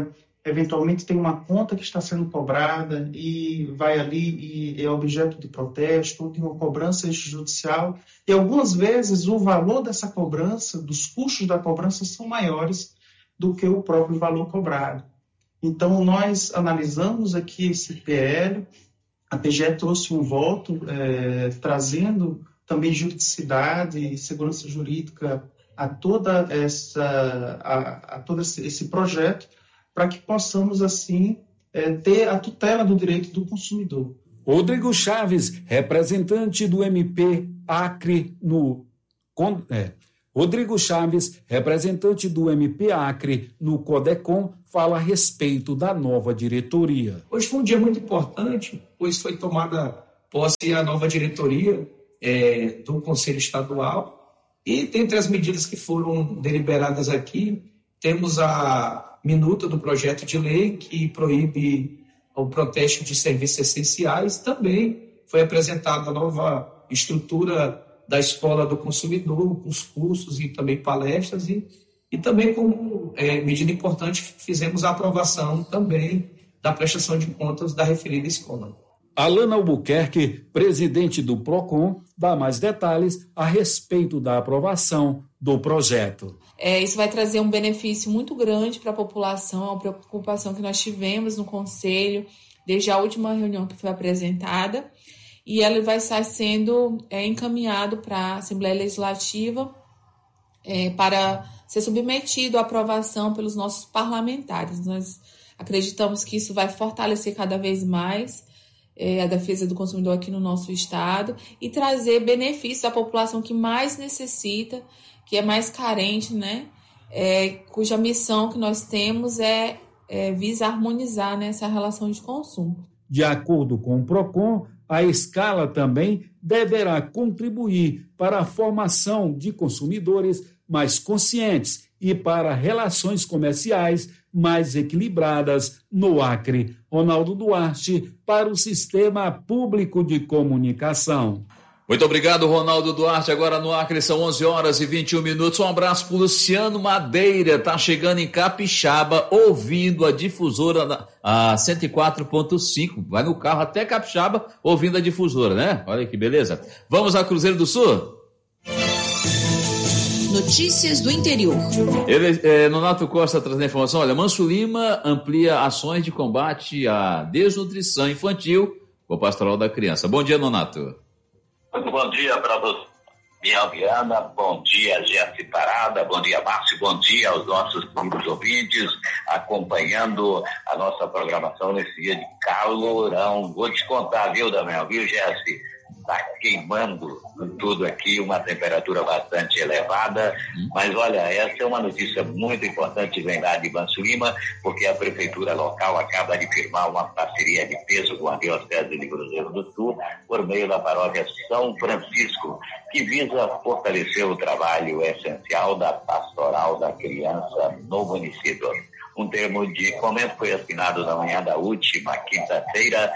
eventualmente tem uma conta que está sendo cobrada e vai ali e é objeto de protesto, ou tem uma cobrança extrajudicial, e algumas vezes o valor dessa cobrança, dos custos da cobrança, são maiores do que o próprio valor cobrado. Então, nós analisamos aqui esse P L, a P G E trouxe um voto é, trazendo também juridicidade e segurança jurídica a, toda essa, a, a todo esse, esse projeto, para que possamos, assim, é, ter a tutela do direito do consumidor. Rodrigo Chaves, representante do M P Acre no... É, Rodrigo Chaves, representante do M P Acre no CODECOM, fala a respeito da nova diretoria. Hoje foi um dia muito importante, pois foi tomada posse a nova diretoria é, do Conselho Estadual, e dentre as medidas que foram deliberadas aqui, temos a minuta do projeto de lei que proíbe o protesto de serviços essenciais. Também foi apresentada a nova estrutura da Escola do Consumidor, com os cursos e também palestras, e, e também como é, medida importante fizemos a aprovação também da prestação de contas da referida escola. Alana Albuquerque, presidente do PROCON, dá mais detalhes a respeito da aprovação do projeto. É, isso vai trazer um benefício muito grande para a população, é uma preocupação que nós tivemos no Conselho desde a última reunião que foi apresentada, e ela vai estar sendo é, encaminhado para a Assembleia Legislativa é, para ser submetido à aprovação pelos nossos parlamentares. Nós acreditamos que isso vai fortalecer cada vez mais é, a defesa do consumidor aqui no nosso estado e trazer benefícios à população que mais necessita, que é mais carente, né? É, cuja missão que nós temos é, é visa harmonizar, né, essa relação de consumo. De acordo com o PROCON, a escala também deverá contribuir para a formação de consumidores mais conscientes e para relações comerciais mais equilibradas no Acre. Ronaldo Duarte, para o Sistema Público de Comunicação. Muito obrigado, Ronaldo Duarte. Agora no Acre são onze horas e vinte e um minutos. Um abraço para o Luciano Madeira. Está chegando em Capixaba, ouvindo a difusora a cento e quatro ponto cinco. Vai no carro até Capixaba, ouvindo a difusora, né? Olha que beleza. Vamos a Cruzeiro do Sul? Notícias do interior. Ele, é, Nonato Costa trazendo a informação. Olha, Manso Lima amplia ações de combate à desnutrição infantil com o Pastoral da Criança. Bom dia, Nonato. Muito bom dia para você, minha Viana, bom dia, Jéssica Parada, bom dia, Márcio, bom dia aos nossos queridos ouvintes, acompanhando a nossa programação nesse dia de calorão. Vou te contar, viu, Damião, viu, Jéssica? Está queimando tudo aqui, uma temperatura bastante elevada, mas olha, essa é uma notícia muito importante, vem lá de Manso Lima, porque a prefeitura local acaba de firmar uma parceria de peso com a Diocese de Cruzeiro do Sul, por meio da paróquia São Francisco, que visa fortalecer o trabalho essencial da pastoral da criança no município. Um termo de comento foi assinado na manhã da última quinta-feira,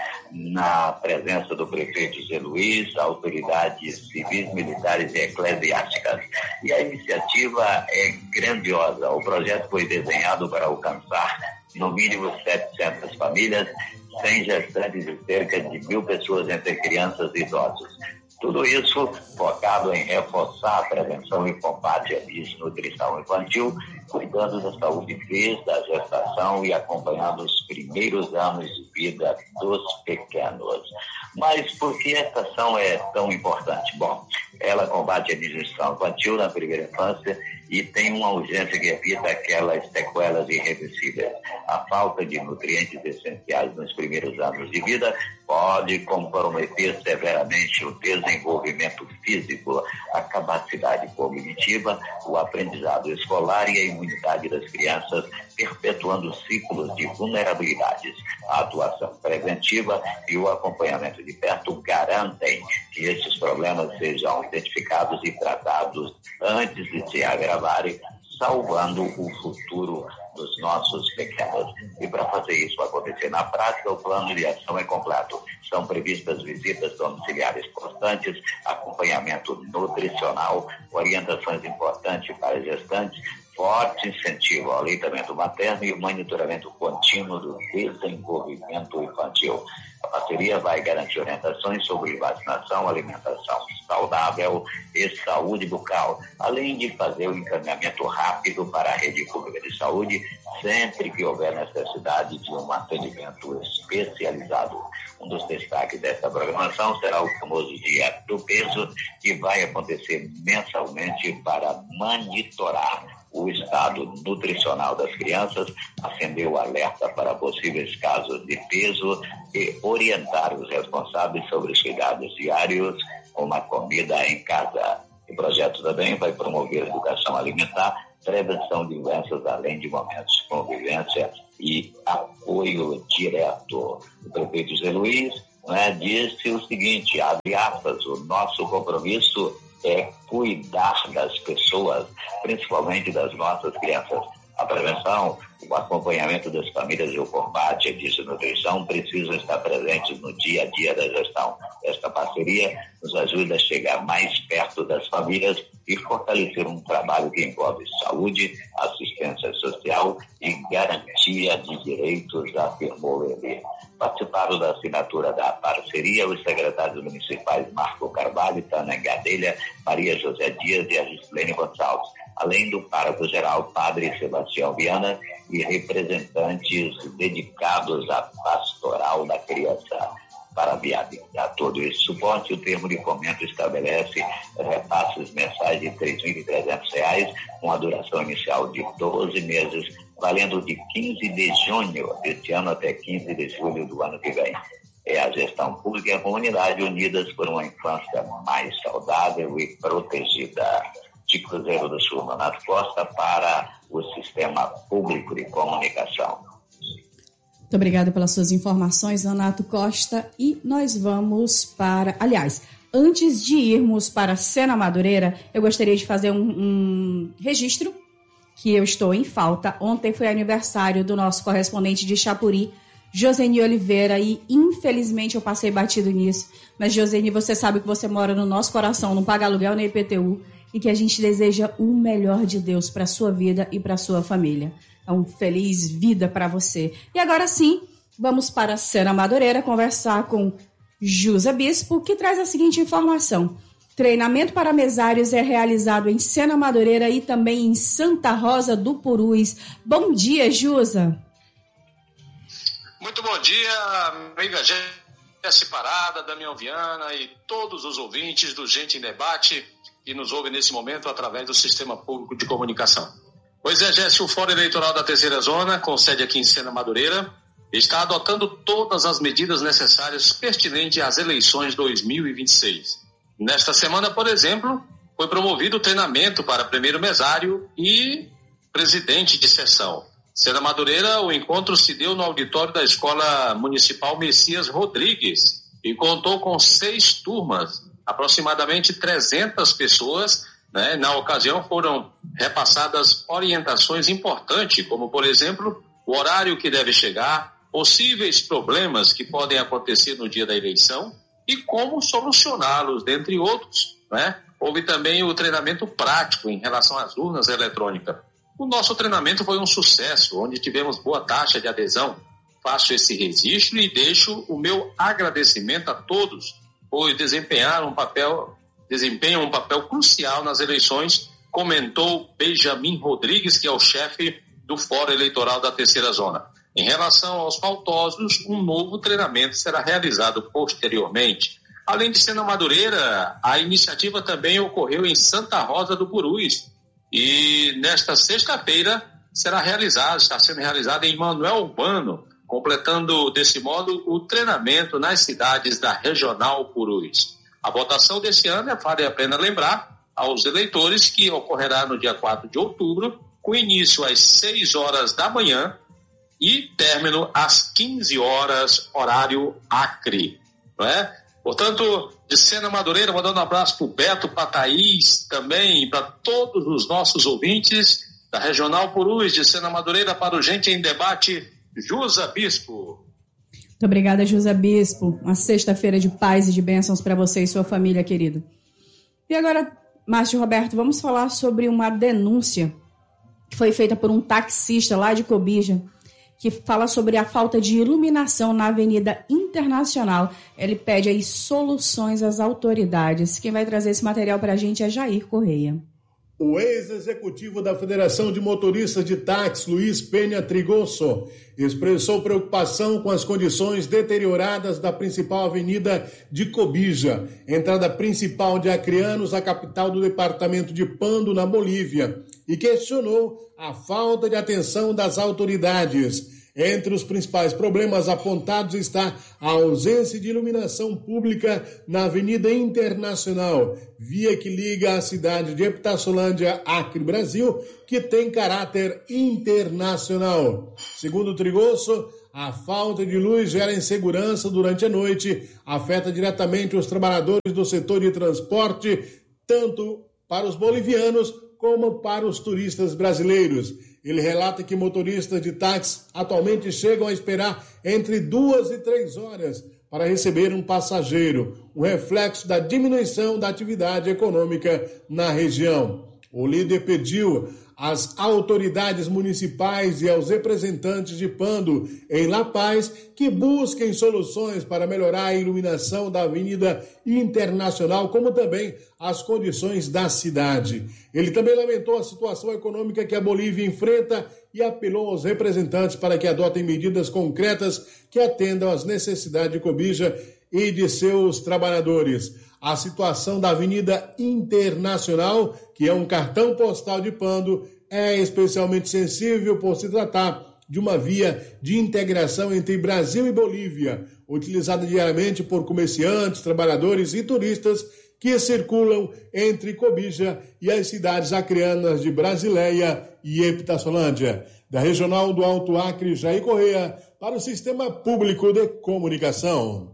na presença do prefeito Zé Luiz, autoridades civis, militares e eclesiásticas. E a iniciativa é grandiosa. O projeto foi desenhado para alcançar, no mínimo, setecentas famílias, cem gestantes e cerca de mil pessoas entre crianças e idosos. Tudo isso focado em reforçar a prevenção e combate à desnutrição infantil, cuidando da saúde física, da gestação e acompanhando os primeiros anos de vida dos pequenos. Mas por que essa ação é tão importante? Bom, ela combate a desnutrição infantil na primeira infância e tem uma urgência que evita aquelas sequelas irreversíveis. A falta de nutrientes essenciais nos primeiros anos de vida pode comprometer severamente o desenvolvimento físico, a capacidade cognitiva, o aprendizado escolar e a imunidade das crianças, perpetuando ciclos de vulnerabilidades. A atuação preventiva e o acompanhamento de perto garantem que esses problemas sejam identificados e tratados antes de se agravarem, salvando o futuro dos nossos pequenos. E para fazer isso acontecer na prática, o plano de ação é completo. São previstas visitas domiciliares constantes, acompanhamento nutricional, orientações importantes para gestantes, forte incentivo ao aleitamento materno e o monitoramento contínuo do desenvolvimento infantil. A parceria vai garantir orientações sobre vacinação, alimentação saudável e saúde bucal, além de fazer o encaminhamento rápido para a rede pública de saúde, sempre que houver necessidade de um atendimento especializado. Um dos destaques desta programação será o famoso Dia do Peso, que vai acontecer mensalmente para monitorar o estado nutricional das crianças, acender o alerta para possíveis casos de peso e orientar os responsáveis sobre os cuidados diários com a comida em casa. O projeto também vai promover educação alimentar, prevenção de doenças, além de momentos de convivência e apoio direto. O prefeito José Luiz, né, disse o seguinte, abre aspas, o nosso compromisso é cuidar das pessoas, principalmente das nossas crianças. A prevenção, o acompanhamento das famílias e o combate à desnutrição precisam estar presentes no dia a dia da gestão. Esta parceria nos ajuda a chegar mais perto das famílias e fortalecer um trabalho que envolve saúde, assistência social e garantia de direitos, afirmou ele. Participaram da assinatura da parceria os secretários municipais Marco Carvalho, Tânia Gadelha, Maria José Dias e a Gislene Gonçalves, além do pároco-geral Padre Sebastião Viana e representantes dedicados à pastoral da criança. Para viabilizar todo esse suporte, o termo de fomento estabelece repasses mensais de três mil e trezentos reais, com a duração inicial de doze meses, valendo de quinze de junho deste ano até quinze de julho do ano que vem. É a gestão pública e a comunidade unidas por uma infância mais saudável e protegida. De Cruzeiro do Sul, Nonato Costa, para o Sistema Público de Comunicação. Muito obrigada pelas suas informações, Nonato Costa. E nós vamos para... Aliás, antes de irmos para Sena Madureira, eu gostaria de fazer um, um registro que eu estou em falta. Ontem foi aniversário do nosso correspondente de Chapuri, Joseni Oliveira, e infelizmente eu passei batido nisso. Mas, Joseni, você sabe que você mora no nosso coração, não paga aluguel nem I P T U, e que a gente deseja o melhor de Deus para a sua vida e para a sua família. Então, feliz vida para você. E agora sim, vamos para a Sena Madureira conversar com Jusa Bispo, que traz a seguinte informação. Treinamento para mesários é realizado em Sena Madureira e também em Santa Rosa do Purus. Bom dia, Jusa. Muito bom dia, amiga Jéssica Parada, Damião Viana e todos os ouvintes do Gente em Debate que nos ouve nesse momento através do Sistema Público de Comunicação. Pois é, Jéssica, o Fórum Eleitoral da Terceira Zona, com sede aqui em Sena Madureira, está adotando todas as medidas necessárias pertinentes às eleições dois mil e vinte e seis. Nesta semana, por exemplo, foi promovido o treinamento para primeiro mesário e presidente de sessão. Sena Madureira, o encontro se deu no auditório da Escola Municipal Messias Rodrigues e contou com seis turmas, aproximadamente trezentas pessoas, né? Na ocasião foram repassadas orientações importantes, como, por exemplo, o horário que deve chegar, possíveis problemas que podem acontecer no dia da eleição e como solucioná-los, dentre outros, né? Houve também o treinamento prático em relação às urnas eletrônicas. O nosso treinamento foi um sucesso, onde tivemos boa taxa de adesão. Faço esse registro e deixo o meu agradecimento a todos pois desempenhar um papel, desempenham um papel crucial nas eleições, comentou Benjamin Rodrigues, que é o chefe do Fórum Eleitoral da Terceira Zona. Em relação aos faltosos, um novo treinamento será realizado posteriormente. Além de Sena Madureira, a iniciativa também ocorreu em Santa Rosa do Purus e nesta sexta-feira será realizada, está sendo realizada em Manuel Urbano, completando, desse modo, o treinamento nas cidades da Regional Purus. A votação desse ano, vale a pena lembrar aos eleitores, que ocorrerá no dia quatro de outubro, com início às seis horas da manhã e término às quinze horas, horário Acre. Não é? Portanto, de Sena Madureira, mandando um abraço para o Beto, para a Thaís também, para todos os nossos ouvintes da Regional Purus, de Sena Madureira, para o Gente em Debate, Jusa Bispo. Muito obrigada, Jusa Bispo. Uma sexta-feira de paz e de bênçãos para você e sua família, querido. E agora, Márcio Roberto, vamos falar sobre uma denúncia que foi feita por um taxista lá de Cobija, que fala sobre a falta de iluminação na Avenida Internacional. Ele pede aí soluções às autoridades. Quem vai trazer esse material para a gente é Jair Correia. O ex-executivo da Federação de Motoristas de Táxi, Luiz Penha Trigoso, expressou preocupação com as condições deterioradas da principal avenida de Cobija, entrada principal de Acreanos, a capital do departamento de Pando, na Bolívia, e questionou a falta de atenção das autoridades. Entre os principais problemas apontados está a ausência de iluminação pública na Avenida Internacional, via que liga a cidade de Epitaçolândia, Acre, Brasil, que tem caráter internacional. Segundo Trigoso, a falta de luz gera insegurança durante a noite, afeta diretamente os trabalhadores do setor de transporte, tanto para os bolivianos como para os turistas brasileiros. Ele relata que motoristas de táxi atualmente chegam a esperar entre duas e três horas para receber um passageiro, um reflexo da diminuição da atividade econômica na região. O líder pediu às autoridades municipais e aos representantes de Pando, em La Paz, que busquem soluções para melhorar a iluminação da Avenida Internacional, como também as condições da cidade. Ele também lamentou a situação econômica que a Bolívia enfrenta e apelou aos representantes para que adotem medidas concretas que atendam às necessidades de Cobija e de seus trabalhadores. A situação da Avenida Internacional, que é um cartão postal de Pando, é especialmente sensível por se tratar de uma via de integração entre Brasil e Bolívia, utilizada diariamente por comerciantes, trabalhadores e turistas que circulam entre Cobija e as cidades acreanas de Brasileia e Epitaçolândia. Da Regional do Alto Acre, Jair Correia, para o Sistema Público de Comunicação.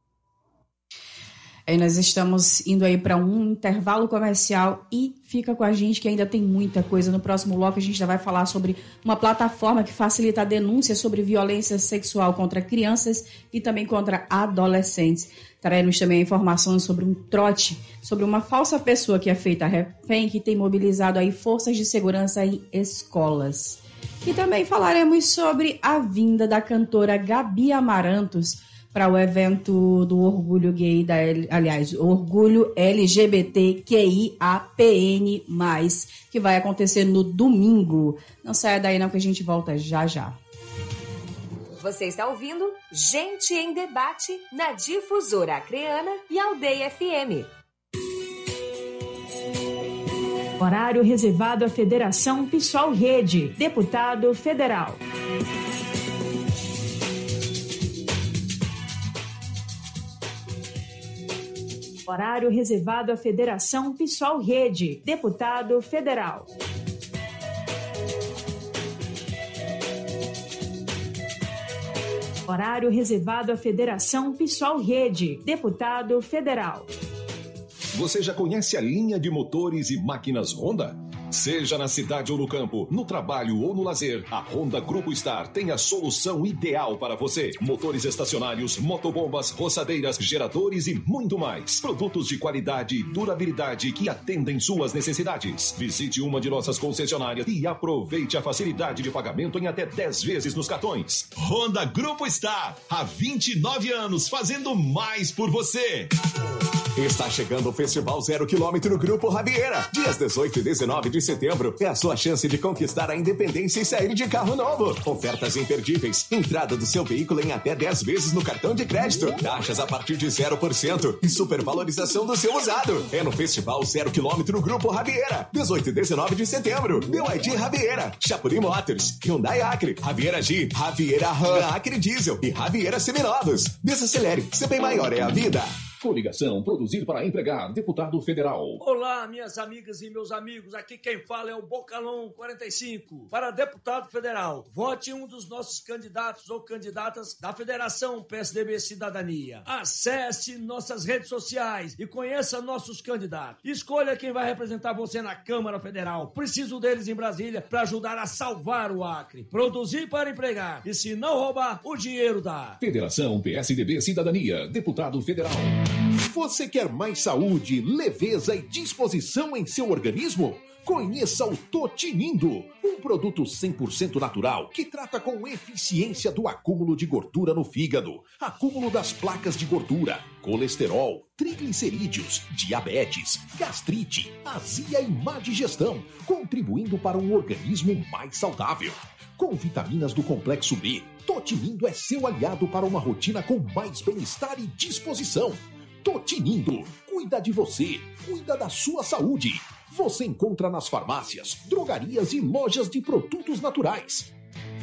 Aí nós estamos indo aí para um intervalo comercial e fica com a gente que ainda tem muita coisa. No próximo bloco a gente já vai falar sobre uma plataforma que facilita a denúncia sobre violência sexual contra crianças e também contra adolescentes. Traremos também informações sobre um trote, sobre uma falsa pessoa que é feita refém, que tem mobilizado aí forças de segurança em escolas. E também falaremos sobre a vinda da cantora Gabi Amarantos para o evento do Orgulho Gay, da, aliás, Orgulho L G B T Q I A P N mais, que vai acontecer no domingo. Não saia daí não que a gente volta já já. Você está ouvindo Gente em Debate na Difusora Acreana e Aldeia F M. Horário reservado à Federação PSOL Rede, deputado federal. Horário reservado à Federação PSOL Rede, deputado federal. Horário reservado à Federação PSOL Rede, deputado federal. Você já conhece a linha de motores e máquinas Honda? Seja na cidade ou no campo, no trabalho ou no lazer, a Honda Grupo Star tem a solução ideal para você. Motores estacionários, motobombas, roçadeiras, geradores e muito mais. Produtos de qualidade e durabilidade que atendem suas necessidades. Visite uma de nossas concessionárias e aproveite a facilidade de pagamento em até dez vezes nos cartões. Honda Grupo Star, há vinte e nove anos fazendo mais por você. Está chegando o Festival Zero Quilômetro Grupo Rabiera. Dias dezoito e dezenove de setembro é a sua chance de conquistar a independência e sair de carro novo. Ofertas imperdíveis. Entrada do seu veículo em até dez vezes no cartão de crédito. Taxas a partir de zero por cento e supervalorização do seu usado. É no Festival Zero Quilômetro Grupo Rabiera. dezoito e dezenove de setembro. B Y D Rabiera. Chapuri Motors. Hyundai Acre. Rabiera G. Rabiera Ram. Acre Diesel. E Rabiera Seminovos. Desacelere. Ser bem maior é a vida. Coligação, produzido para empregar, deputado federal. Olá, minhas amigas e meus amigos, aqui quem fala é o Bocalon quarenta e cinco, para deputado federal. Vote um dos nossos candidatos ou candidatas da Federação P S D B Cidadania. Acesse nossas redes sociais e conheça nossos candidatos. Escolha quem vai representar você na Câmara Federal. Preciso deles em Brasília para ajudar a salvar o Acre. Produzir para empregar e se não roubar, o dinheiro dá. Federação P S D B Cidadania, deputado federal. Você quer mais saúde, leveza e disposição em seu organismo? Conheça o Totinindo, um produto cem por cento natural que trata com eficiência do acúmulo de gordura no fígado, acúmulo das placas de gordura, colesterol, triglicerídeos, diabetes, gastrite, azia e má digestão, contribuindo para um organismo mais saudável. Com vitaminas do complexo B, Totinindo é seu aliado para uma rotina com mais bem-estar e disposição. Totinindo, cuida de você, cuida da sua saúde. Você encontra nas farmácias, drogarias e lojas de produtos naturais.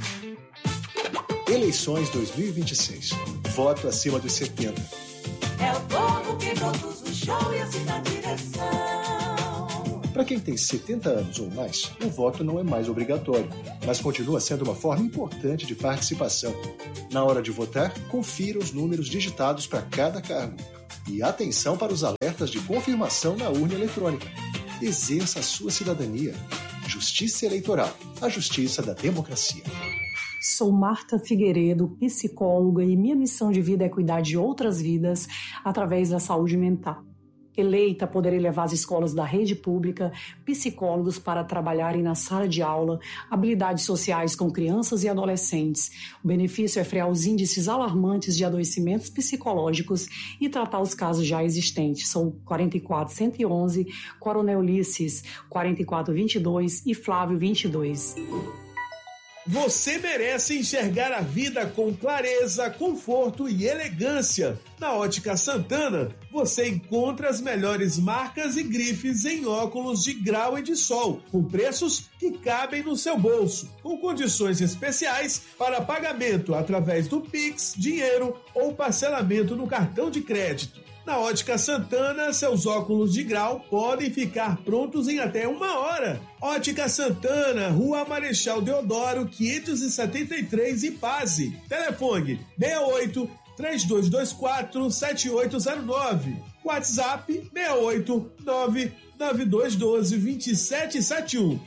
Eleições dois mil e vinte e seis. Voto acima dos setenta. É o povo que produz o show e assim na direção. Para quem tem setenta anos ou mais, o voto não é mais obrigatório, mas continua sendo uma forma importante de participação. Na hora de votar, confira os números digitados para cada cargo. E atenção para os alertas de confirmação na urna eletrônica. Exerça a sua cidadania. Justiça Eleitoral, a justiça da democracia. Sou Marta Figueiredo, psicóloga, e minha missão de vida é cuidar de outras vidas através da saúde mental. Eleita, poderei levar às escolas da rede pública psicólogos para trabalharem na sala de aula, habilidades sociais com crianças e adolescentes. O benefício é frear os índices alarmantes de adoecimentos psicológicos e tratar os casos já existentes. Sou quarenta e quatro cento e onze, Coronel Ulisses, quarenta e quatro vinte e dois e Flávio vinte e dois. Você merece enxergar a vida com clareza, conforto e elegância. Na Ótica Santana, você encontra as melhores marcas e grifes em óculos de grau e de sol, com preços que cabem no seu bolso, com condições especiais para pagamento através do Pix, dinheiro ou parcelamento no cartão de crédito. Na Ótica Santana, seus óculos de grau podem ficar prontos em até uma hora. Ótica Santana, Rua Marechal Deodoro, quinhentos e setenta e três, Ipase. Telefone seis oito, três dois dois quatro, sete oito zero nove. WhatsApp seis oito, nove nove dois um dois, dois sete sete um.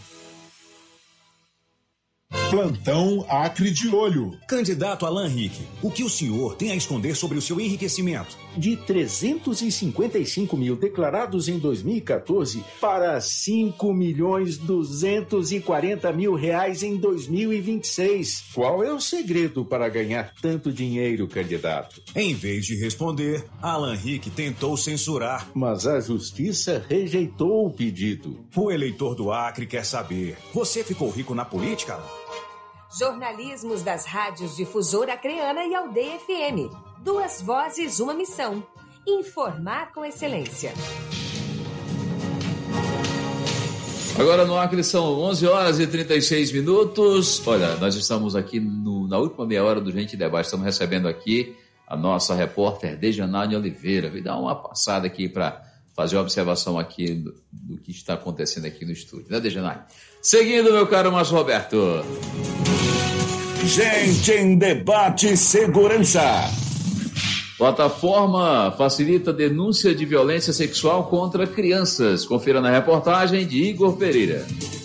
Plantão Acre de Olho. Candidato Alan Rick, o que o senhor tem a esconder sobre o seu enriquecimento? De trezentos e cinquenta e cinco mil declarados em dois mil e quatorze para cinco milhões duzentos e quarenta mil reais em dois mil e vinte e seis. Qual é o segredo para ganhar tanto dinheiro, candidato? Em vez de responder, Alan Rick tentou censurar. Mas a justiça rejeitou o pedido. O eleitor do Acre quer saber: você ficou rico na política? Jornalismos das rádios Difusora Acreana e Aldeia F M. Duas vozes, uma missão. Informar com excelência. Agora no Acre são onze horas e trinta e seis minutos. Olha, nós estamos aqui no, na última meia hora do Gente Debate. Estamos recebendo aqui a nossa repórter Dejanane Oliveira. Vou dar uma passada aqui para fazer uma observação aqui do, do que está acontecendo aqui no estúdio, né, Dejanane? Seguindo, meu caro Márcio Roberto. Gente em Debate Segurança. Plataforma facilita denúncia de violência sexual contra crianças. Confira na reportagem de Igor Pereira.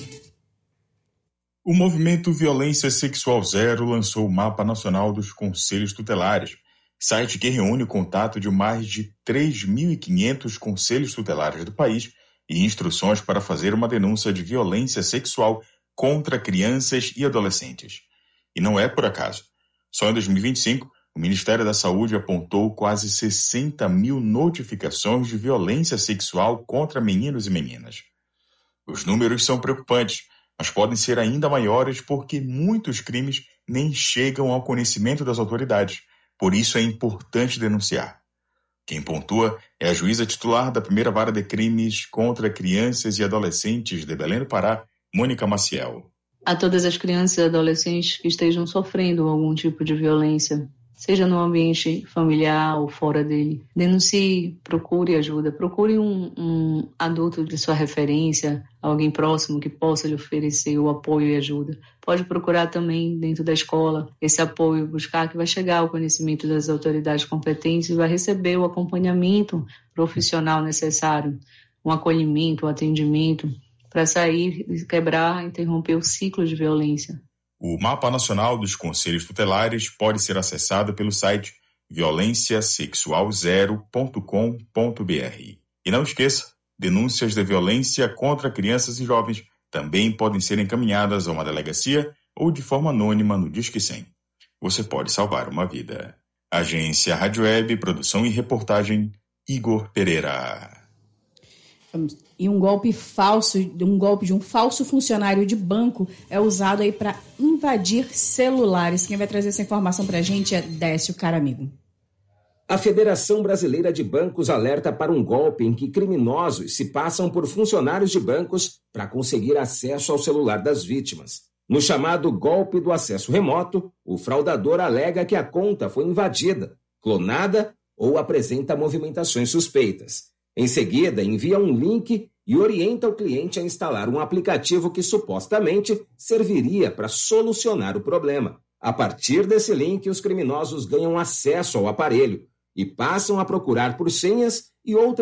O movimento Violência Sexual Zero lançou o Mapa Nacional dos Conselhos Tutelares, site que reúne o contato de mais de três mil e quinhentos conselhos tutelares do país e instruções para fazer uma denúncia de violência sexual contra crianças e adolescentes. E não é por acaso. Só em dois mil e vinte e cinco, o Ministério da Saúde apontou quase sessenta mil notificações de violência sexual contra meninos e meninas. Os números são preocupantes, mas podem ser ainda maiores porque muitos crimes nem chegam ao conhecimento das autoridades. Por isso é importante denunciar. Quem pontua é a juíza titular da primeira vara de crimes contra crianças e adolescentes de Belém do Pará, Mônica Maciel. A todas as crianças e adolescentes que estejam sofrendo algum tipo de violência, seja no ambiente familiar ou fora dele, denuncie, procure ajuda, procure um, um adulto de sua referência, alguém próximo que possa lhe oferecer o apoio e ajuda. Pode procurar também dentro da escola esse apoio, buscar que vai chegar ao conhecimento das autoridades competentes e vai receber o acompanhamento profissional necessário, um acolhimento, um atendimento, para sair, quebrar, interromper o ciclo de violência. O Mapa Nacional dos Conselhos Tutelares pode ser acessado pelo site violência sexual zero ponto com ponto b r. E não esqueça, Denúncias de violência contra crianças e jovens também podem ser encaminhadas a uma delegacia ou de forma anônima no Disque cem. Você pode salvar uma vida. Agência Rádio Web, produção e reportagem, Igor Pereira. E um golpe falso, um golpe de um falso funcionário de banco é usado aí para invadir celulares. Quem vai trazer essa informação para a gente é Décio Caramigo. A Federação Brasileira de Bancos alerta para um golpe em que criminosos se passam por funcionários de bancos para conseguir acesso ao celular das vítimas. No chamado golpe do acesso remoto, o fraudador alega que a conta foi invadida, clonada ou apresenta movimentações suspeitas. Em seguida, envia um link e orienta o cliente a instalar um aplicativo que supostamente serviria para solucionar o problema. A partir desse link, os criminosos ganham acesso ao aparelho e passam a procurar por senhas e outras